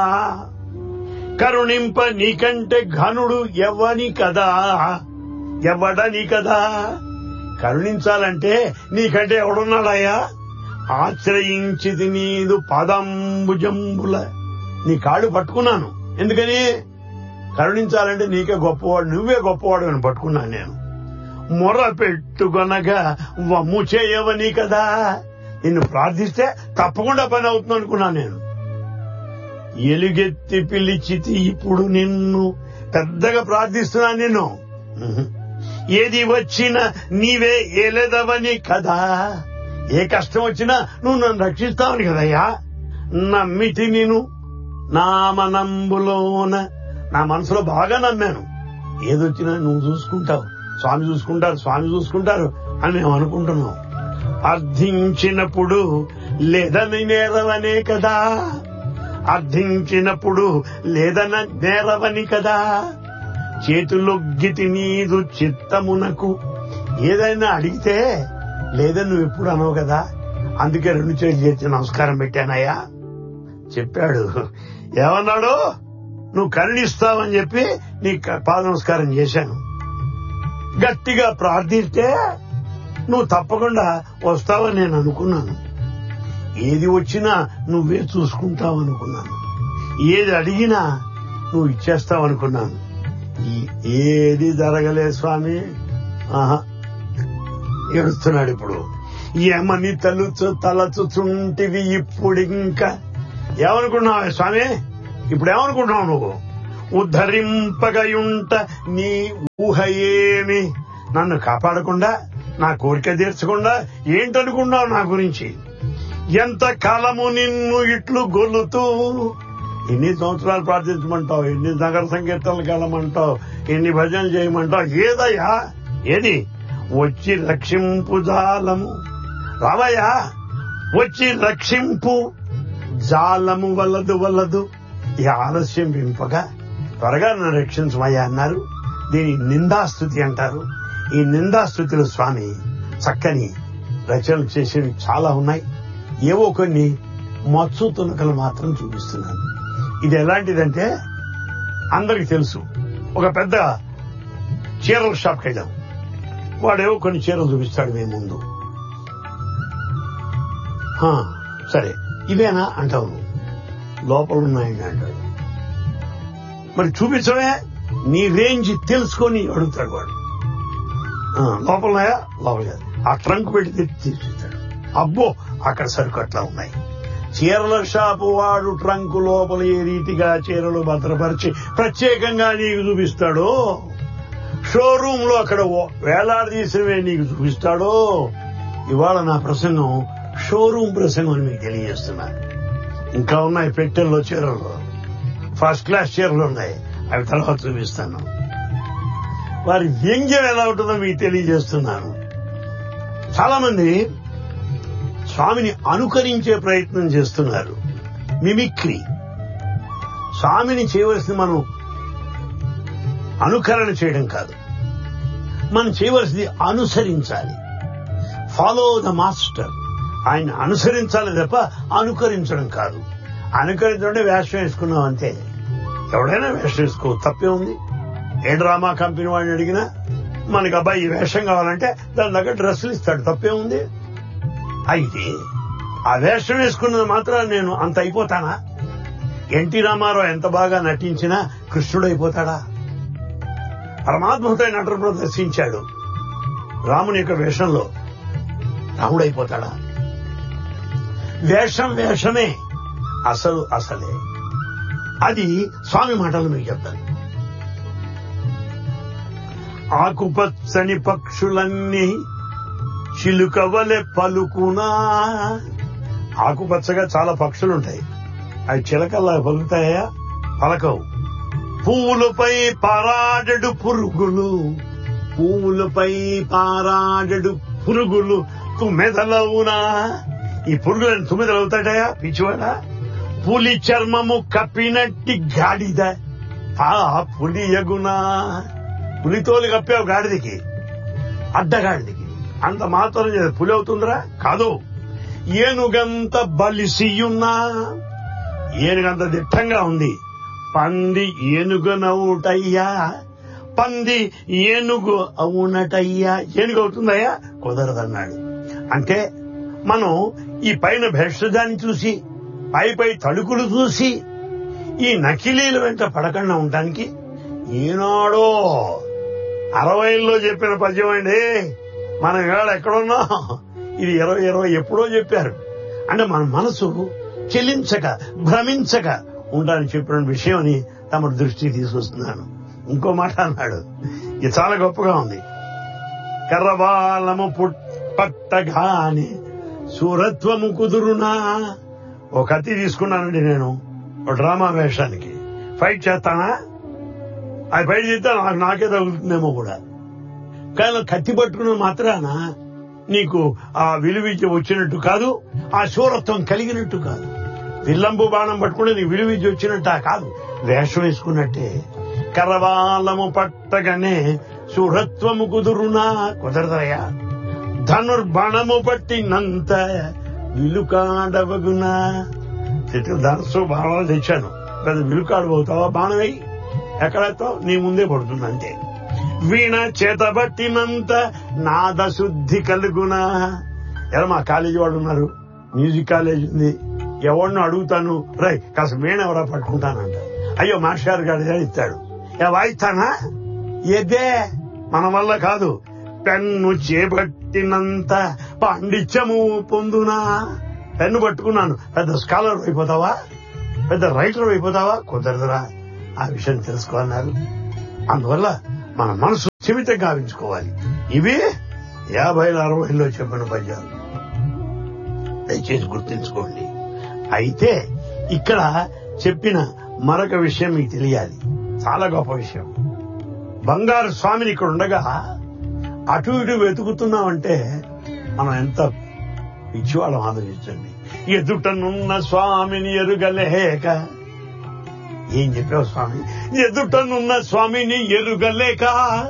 Speaker 4: కరుణింప నీకంటే ఘనుడు ఎవ్వని కదా, ఎవడని కదా. కరుణించాలంటే నీకంటే ఎవడున్నాడయ్యా? ఆశ్రయించిది నీదు పదంబుజంబుల, నీ కాళ్ళు పట్టుకున్నాను. ఎందుకని? కరుణించాలంటే నీకే గొప్పవాడు, నువ్వే గొప్పవాడు అని పట్టుకున్నాను నేను. మొర పెట్టుకొనగా వమ్ము చేయవని కదా, నిన్ను ప్రార్థిస్తే తప్పకుండా పని అవుతుంది అనుకున్నాను నేను. ఎలుగెత్తి పిలిచితి ఇప్పుడు నిన్ను, పెద్దగా ప్రార్థిస్తున్నాను నిన్ను. ఏది వచ్చినా నీవే ఏలేదవని కదా, ఏ కష్టం వచ్చినా నువ్వు నన్ను రక్షిస్తావని కదయ్యా. నమ్మితి నేను నామనంబులోన, నా మనసులో బాగా నమ్మాను. ఏదొచ్చినా నువ్వు చూసుకుంటావు, స్వామి చూసుకుంటారు, స్వామి చూసుకుంటారు అని మేము అనుకుంటున్నాం. అర్థించినప్పుడు లేదని నేరవనే కదా, అర్థించినప్పుడు లేదన నేరవని కదా. చేతులొగ్గితి నీదు చిత్తమునకు, ఏదైనా అడిగితే లేదని నువ్వు ఎప్పుడు అనవు కదా, అందుకే 2 చేతులు చేసి నమస్కారం పెట్టానయ్యా చెప్పాడు. ఏమన్నాడు? నువ్వు కరుణిస్తావని చెప్పి నీ పాద నమస్కారం చేశాను. గట్టిగా ప్రార్థిస్తే నువ్వు తప్పకుండా వస్తావని నేను అనుకున్నాను. ఏది వచ్చినా నువ్వే చూసుకుంటావనుకున్నాను, ఏది అడిగినా నువ్వు ఇచ్చేస్తావనుకున్నాను. ఏది జరగలేదు స్వామి. ఏడుస్తున్నాడు ఇప్పుడు. ఏమని తలచుచుంటివి ఇప్పుడు, ఇంకా ఏమనుకున్నావు స్వామి? ఇప్పుడు ఏమనుకుంటున్నావు నువ్వు? ఉద్ధరింపగయుంట నీ ఊహ ఏమి, నన్ను కాపాడకుండా, నా కోరిక తీర్చకుండా ఏంటనుకున్నావు నా గురించి? ఎంత కాలము నిన్ను ఇట్లు గొల్లుతూ, ఎన్ని సంవత్సరాలు ప్రార్థించమంటావు, ఎన్ని నగర సంకీర్తనలకు వెళ్ళమంటావు, ఎన్ని భజనలు చేయమంటావు? ఏదయ్యా ఏది? వచ్చి రక్షింపు జాలము, రావయ్యా వచ్చి రక్షింపు జాలము వలదు. ఈ ఆలస్యం వింపగా త్వరగా నన్ను రక్షించమయ్యా అన్నారు. దీని నిందాస్తుతి అంటారు. ఈ నిందాస్తుతిలో స్వామి చక్కని రచనలు చేసేవి చాలా ఉన్నాయి. ఏవో కొన్ని మత్సు తునకలు మాత్రం చూపిస్తున్నాను. ఇది ఎలాంటిదంటే అందరికి తెలుసు. ఒక పెద్ద చీరల షాప్కి వెళ్ళాం, వాడేవో కొన్ని చీరలు చూపిస్తాడు మేము ముందు. సరే ఇవేనా అంటావు, లోపల ఉన్నాయండి అంటాడు. మరి చూపించవే, నీ రేంజ్ తెలుసుకొని అడుగుతాడు వాడు. లోపల ఉన్నాయా? లోపల. ఆ ట్రంక్ పెట్టి తీసిస్తాడు. అబ్బో అక్కడ సరుకు అట్లా ఉన్నాయి. చీరల షాపు వాడు ట్రంక్ లోపల ఏ రీతిగా చీరలు భద్రపరిచి ప్రత్యేకంగా నీకు చూపిస్తాడో, షోరూమ్ లో అక్కడ వేలాడదీసినవే నీకు చూపిస్తాడో. ఇవాళ నా ప్రసంగం షోరూమ్ ప్రసంగం అని మీకు తెలియజేస్తున్నాను. ఇంకా ఉన్నాయి పెట్టెల్లో చీరలు, ఫస్ట్ క్లాస్ చీరలు ఉన్నాయి, అవి తర్వాత చూపిస్తాను. వారి వ్యంగ్యం ఎలా ఉంటుందో మీకు తెలియజేస్తున్నాను. చాలా మంది స్వామిని అనుకరించే ప్రయత్నం చేస్తున్నారు, మిమిక్రీ. స్వామిని చేయవలసింది మనం అనుకరణ చేయడం కాదు, మనం చేయవలసింది అనుసరించాలి. Follow the master. ఆయన అనుసరించాలి తప్ప అనుకరించడం కాదు. అనుకరించడం వేషం వేసుకున్నాం అంతే. ఎవడైనా వేషం వేసుకో, తప్పే ఉంది. ఏ డ్రామా కంపెనీ వాడిని అడిగినా మనకి అబ్బాయి ఈ వేషం కావాలంటే దాని దగ్గర డ్రెస్సులు ఇస్తాడు, తప్పే ఉంది. అయితే ఆ వేషం వేసుకున్నది మాత్రం నేను అంత అయిపోతానా? ఎన్టీ రామారావు ఎంత బాగా నటించినా కృష్ణుడు అయిపోతాడా? పరమాద్భుతమైన నటన ప్రదర్శించాడు. రాముని యొక్క వేషంలో రాముడైపోతాడా? వేషం వేషమే, అసలు అసలే. అది స్వామి మాటలు మీకు చెప్తాను. ఆకుపచ్చని పక్షులన్నీ చిలుకవలె పలుకునా. ఆకుపచ్చగా చాలా పక్షులుంటాయి, అవి చిలకల్లా పలుకుతాయా? పలకవు. పువ్వులపై పారాడెడు పురుగులు, పువ్వులపై పారాడెడు పురుగులు తుమ్మెదలవునా. ఈ పురుగులను తుమ్మెదలవుతాడయా పిచ్చివాడా? పులి చర్మము కప్పినట్టి గాడిద ఆ పులి యగునా. పులితోలు కప్పావు గాడిదకి, అడ్డగాడిదకి, అంత మాత్రం పులి అవుతుందిరా? కాదు. ఏనుగంత బలిసియున్నా, ఏనుగంత దిట్టంగా ఉంది. పంది ఏనుగనవుటయ్యా, పంది ఏనుగు అవునటయ్యా. ఏనుగు అవుతుందయ్యా? కుదరదన్నాడు. అంటే మనం ఈ పైన భేషజాన్ని చూసి, పై తడుకులు చూసి ఈ నకిలీల వెంట పడకుండా ఉండటానికి ఈనాడో 60లో చెప్పిన పద్యం అండి. మనం ఇవాళ ఎక్కడున్నాం? ఇది 2020 ఎప్పుడో చెప్పారు. అంటే మన మనసు చెలించక భ్రమించక ఉండాలని చెప్పిన విషయం అని తమ దృష్టికి తీసుకొస్తున్నాను. ఇంకో మాట అన్నాడు, ఇది చాలా గొప్పగా ఉంది. కర్రవాలము పట్టగానే సూరత్వము కుదురునా. ఒక కత్తి తీసుకున్నానండి నేను ఒక డ్రామా వేషానికి. ఫైట్ చేస్తానా? అది ఫైట్ చేస్తే నాకే తగులుతుందేమో కూడా. కానీ కత్తి పట్టుకున్న మాత్రాన నీకు ఆ విలువిద్య వచ్చినట్టు కాదు, ఆ శూరత్వం కలిగినట్టు కాదు. విల్లంబు బాణం పట్టుకుంటే నీకు విలువిద్య వచ్చినట్టు కాదు, వేషం వేసుకున్నట్టే. కరవాలము పట్టగానే శూరత్వము కుదురునా. కుదరదయా. ధనుర్బాణము పట్టినంత విలుకాడవగునా. ధనస్సు బాణాలు తెచ్చాను, పెద్ద విలుకాడు పోతావా? బాణం వేయి, ఎక్కడైతావు? నీ ముందే పడుతుంది అంతే. వీణ చేతబట్టినంత నాద శుద్ధి కలుగునా. ఎలా మా కాలేజీ వాళ్ళు ఉన్నారు, మ్యూజిక్ కాలేజ్ ఉంది, ఎవరినో అడుగుతాను, రై కాస్త వీణ ఎవరా పట్టుకుంటానంట. అయ్యో మాస్టర్ గారు ఇస్తాడు, వాయిస్తానా? ఏదే మన వల్ల కాదు. పెన్ను చేపట్టినంత పాండిత్యము పొందునా. పెన్ను పట్టుకున్నాను, పెద్ద స్కాలర్ అయిపోతావా? పెద్ద రైటర్ అయిపోతావా? కుదరదురా. ఆ విషయం తెలుసుకోవాలన్నారు. అందువల్ల మన మనసు చెవిత గావించుకోవాలి. ఇవి 50, 60లో చెప్పిన పద్యాలు, దయచేసి గుర్తించుకోండి. అయితే ఇక్కడ చెప్పిన మరొక విషయం మీకు తెలియాలి, చాలా గొప్ప విషయం. బంగారు స్వామిని ఇక్కడ ఉండగా అటు ఇటు వెతుకుతున్నామంటే మనం ఎంత పిచ్చివాళ్ళం ఆలోచించండి. ఎదుటనున్న స్వామిని ఎరుగలేక. ఏం చెప్పావు స్వామి? ఎదుటనున్న స్వామిని ఎరుగలేక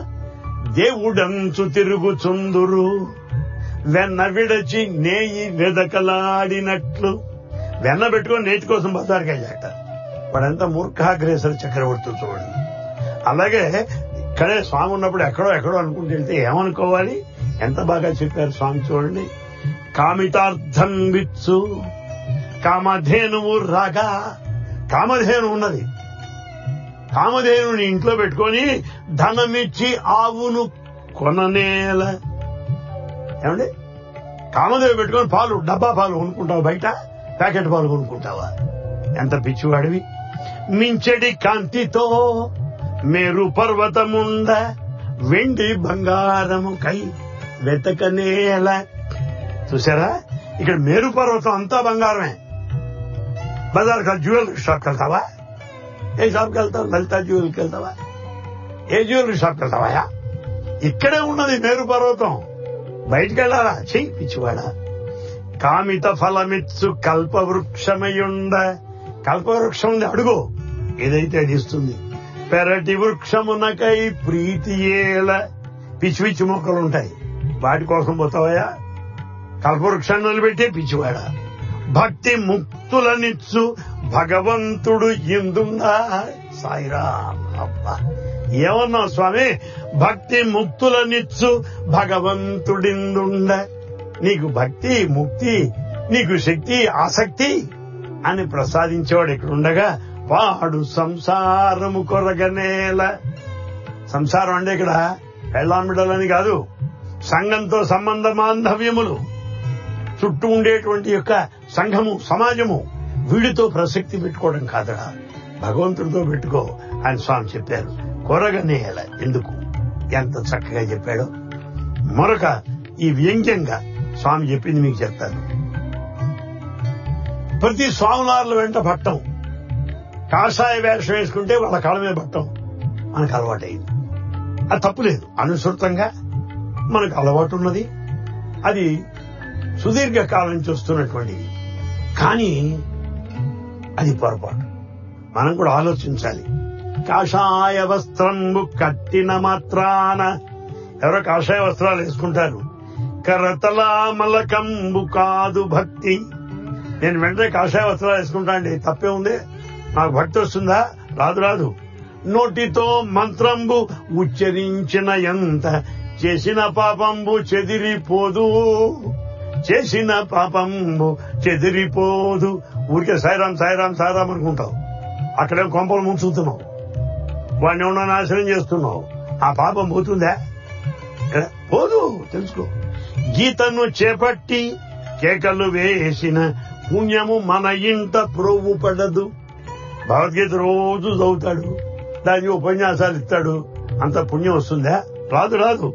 Speaker 4: దేవుడంచు తిరుగుచుందురు, వెన్న విడచి నేయి వెదకలాడినట్లు. వెన్న పెట్టుకొని నేటి కోసం బజార్కి వెళ్ళాట. వాడంతా మూర్ఖాగ్రేసర చక్రవర్తులు చూడండి. అలాగే ఇక్కడే స్వామి ఉన్నప్పుడు ఎక్కడో అనుకుంటూ వెళ్తే ఏమనుకోవాలి? ఎంత బాగా చెప్పారు స్వామి చూడండి. కామితార్థం విత్సు కామధేనువు రాగా. కామధేను ఉన్నది, కామధేనుని ఇంట్లో పెట్టుకొని ధనమిచ్చి ఆవును కొననేల. ఏమండి, కామధేను పెట్టుకొని పాలు, డబ్బా పాలు కొనుక్కుంటావా? బయట ప్యాకెట్ పాలు కొనుక్కుంటావా? ఎంత పిచ్చివాడివి. మించెడి కాంతితో మేరు పర్వతముండ వెండి బంగారము కై వెతకనేల. చూసారా, ఇక్కడ మేరు పర్వతం అంతా బంగారమే. బజార్కి జ్యువెలరీ షాప్కి వెళ్తావా? ఏ షాప్కి వెళ్తావు? లలితా జ్యువెలరీకి వెళ్తావా? ఏ జ్యువెలరీ షాప్కి వెళ్తావా? ఇక్కడే ఉన్నది మేరు పర్వతం, బయటికి వెళ్ళాలా? చెయ్యి పిచ్చివాడా. కామిత ఫలమిత్సు కల్పవృక్షమయుండ. కల్పవృక్షం ఉంది, అడుగు, ఏదైతే అది ఇస్తుంది. పెరటి వృక్షమునకై ప్రీతి ఏల. పిచ్చి పిచ్చి మొక్కలుంటాయి, వాటి కోసం పోతావా? కల్పవృక్షాన్ని నిలబెట్టే పిచ్చివాడా. భక్తి ముక్తులనిచ్చు భగవంతుడు ఎందుందా. సాయిరాం. అబ్బా, ఏమన్నావు స్వామి? భక్తి ముక్తులనిచ్చు భగవంతుడిందుండ. నీకు భక్తి, ముక్తి, నీకు శక్తి, ఆసక్తి అని ప్రసాదించేవాడు ఇక్కడ ఉండగా వాడు సంసారము కొరగనేల. సంసారం అంటే ఇక్కడ పెళ్ళాంబిడలని కాదు, సంఘంతో సంబంధ బాంధవ్యములు, చుట్టూ ఉండేటువంటి యొక్క సంఘము, సమాజము, వీడితో ప్రసక్తి పెట్టుకోవడం కాదడా, భగవంతుడితో పెట్టుకో అని స్వామి చెప్పారు. కొరగనేల ఎందుకు, ఎంత చక్కగా చెప్పాడో. మరొక ఈ వ్యంగ్యంగా స్వామి చెప్పింది మీకు చెప్తాను. ప్రతి స్వాములార్ల వెంట పట్టం, కాషాయ వేషం వేసుకుంటే వాళ్ళ కాళ్ళ మీద పట్టం మనకు అలవాటైంది. అది తప్పులేదు, అనుసృతంగా మనకు అలవాటు ఉన్నది, అది సుదీర్ఘకాలం నుంచి వస్తున్నటువంటిది. కానీ అది పొరపాటు. మనం కూడా ఆలోచించాలి. కాషాయ వస్త్రంబు కట్టిన మాత్రాన, ఎవరో కాషాయ వస్త్రాలు వేసుకుంటారు, కరతలామలకంబు కాదు భక్తి. నేను వెంటనే కాషాయ వస్త్రాలు వేసుకుంటా అండి, తప్పే ఉంది, నాకు భక్తి వస్తుందా? రాదు. నోటితో మంత్రంబు ఉచ్చరించిన ఎంత చేసిన పాపంబు చెదిరిపోదు, చేసిన పాపంబు చెదిరిపోదు. ఊరికే సాయిరాం సాయిరాం సాయిరాం అనుకుంటావు, అక్కడేం కొంపలు ముంచుతున్నావు, వాడిని ఏమన్నా నాశనం చేస్తున్నావు. ఆ పాపం పోతుందా? పోదు, తెలుసుకో. గీతను చేపట్టి కేకలు వేసిన పుణ్యము మన ఇంట ప్రోవు పడదు. భగవద్గీత రోజు చదువుతాడు, దానికి ఉపన్యాసాలు ఇస్తాడు, అంత పుణ్యం వస్తుందా? రాదు.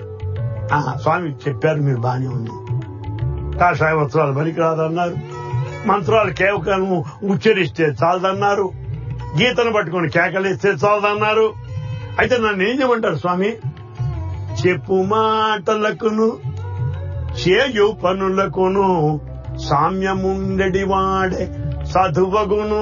Speaker 4: స్వామి చెప్పారు, మీరు బానే ఉంది. కాషాయ వస్త్రాలు పనికిరాదన్నారు, మంత్రాలు కేవలం ఉచ్చరిస్తే చాలదన్నారు, గీతను పట్టుకుని కేకలిస్తే చాలదన్నారు. అయితే నన్ను ఏం చేయమంటారు స్వామి? చెప్పు మాటలకును చేయు పనులకును సామ్యముండెడి వాడే సాధువగును,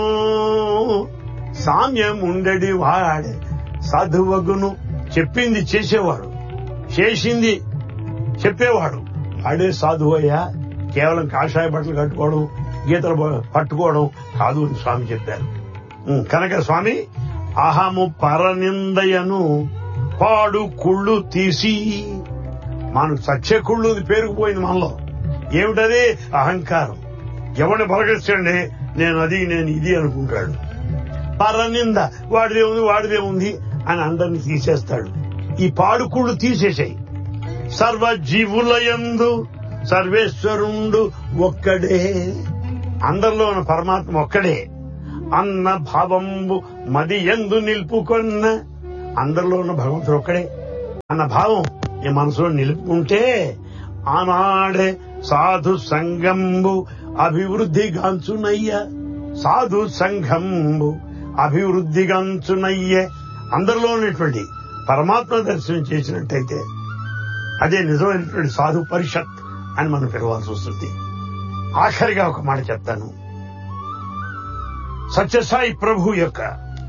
Speaker 4: సామ్యముండెడి వాడే సాధువగును. చెప్పింది చేసేవాడు, చేసింది చెప్పేవాడు, వాడే సాధువయ్యా. కేవలం కాషాయ బట్టలు కట్టుకోవడం, గీతలు పట్టుకోవడం కాదు అని స్వామి చెప్పారు. కనుక స్వామి అహము పరనిందయను పాడు కుళ్ళు తీసి, మనకు సత్య కుళ్ళు పేరుకుపోయింది మనలో. ఏమిటది? అహంకారం. ఎవరిని పలకరిస్తాడే, నేను అది నేను ఇది అనుకుంటాడు. పరనింద, వాడిదే ఉంది అని అందరినీ తీసేస్తాడు. ఈ పాడుకుళ్ళు తీసేసాయి. సర్వజీవులయందు సర్వేశ్వరుండు ఒక్కడే, అందరిలో ఉన్న పరమాత్మ ఒక్కడే. అన్న భావంబు మది ఎందు నిలుపుకొన్న, అందరిలో ఉన్న భగవంతుడు ఒక్కడే అన్న భావం ఈ మనసులో నిలుపుకుంటే ఆనాడే సాధు సంఘంబు అభివృద్ధిగాంచునయ్య, సాధు సంఘంబు అభివృద్ధిగాంచునయ్యే. అందరిలో ఉన్నటువంటి పరమాత్మ దర్శనం చేసినట్టయితే అదే నిజమైనటువంటి సాధు పరిషత్ అని మనం పిలవాల్సి వస్తుంది. ఆఖరిగా ఒక మాట చెప్తాను. సత్యసాయి ప్రభు యొక్క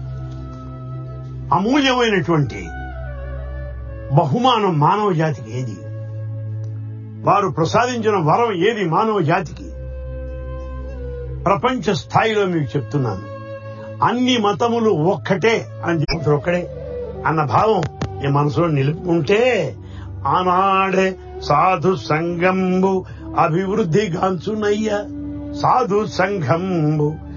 Speaker 4: అమూల్యమైనటువంటి బహుమానం మానవ జాతికి ఏది? వారు ప్రసాదించిన వరం ఏది మానవ జాతికి? ప్రపంచ స్థాయిలో మీకు చెప్తున్నాను, అన్ని మతములు ఒక్కటే అని చెప్తారు, ఒక్కడే అన్న భావం ఈ మనసులో నిలుపుకుంటే ఆనాడే సాధు సంఘంబు అభివృద్ధిగాంచునయ్య, సాధు సంఘంబు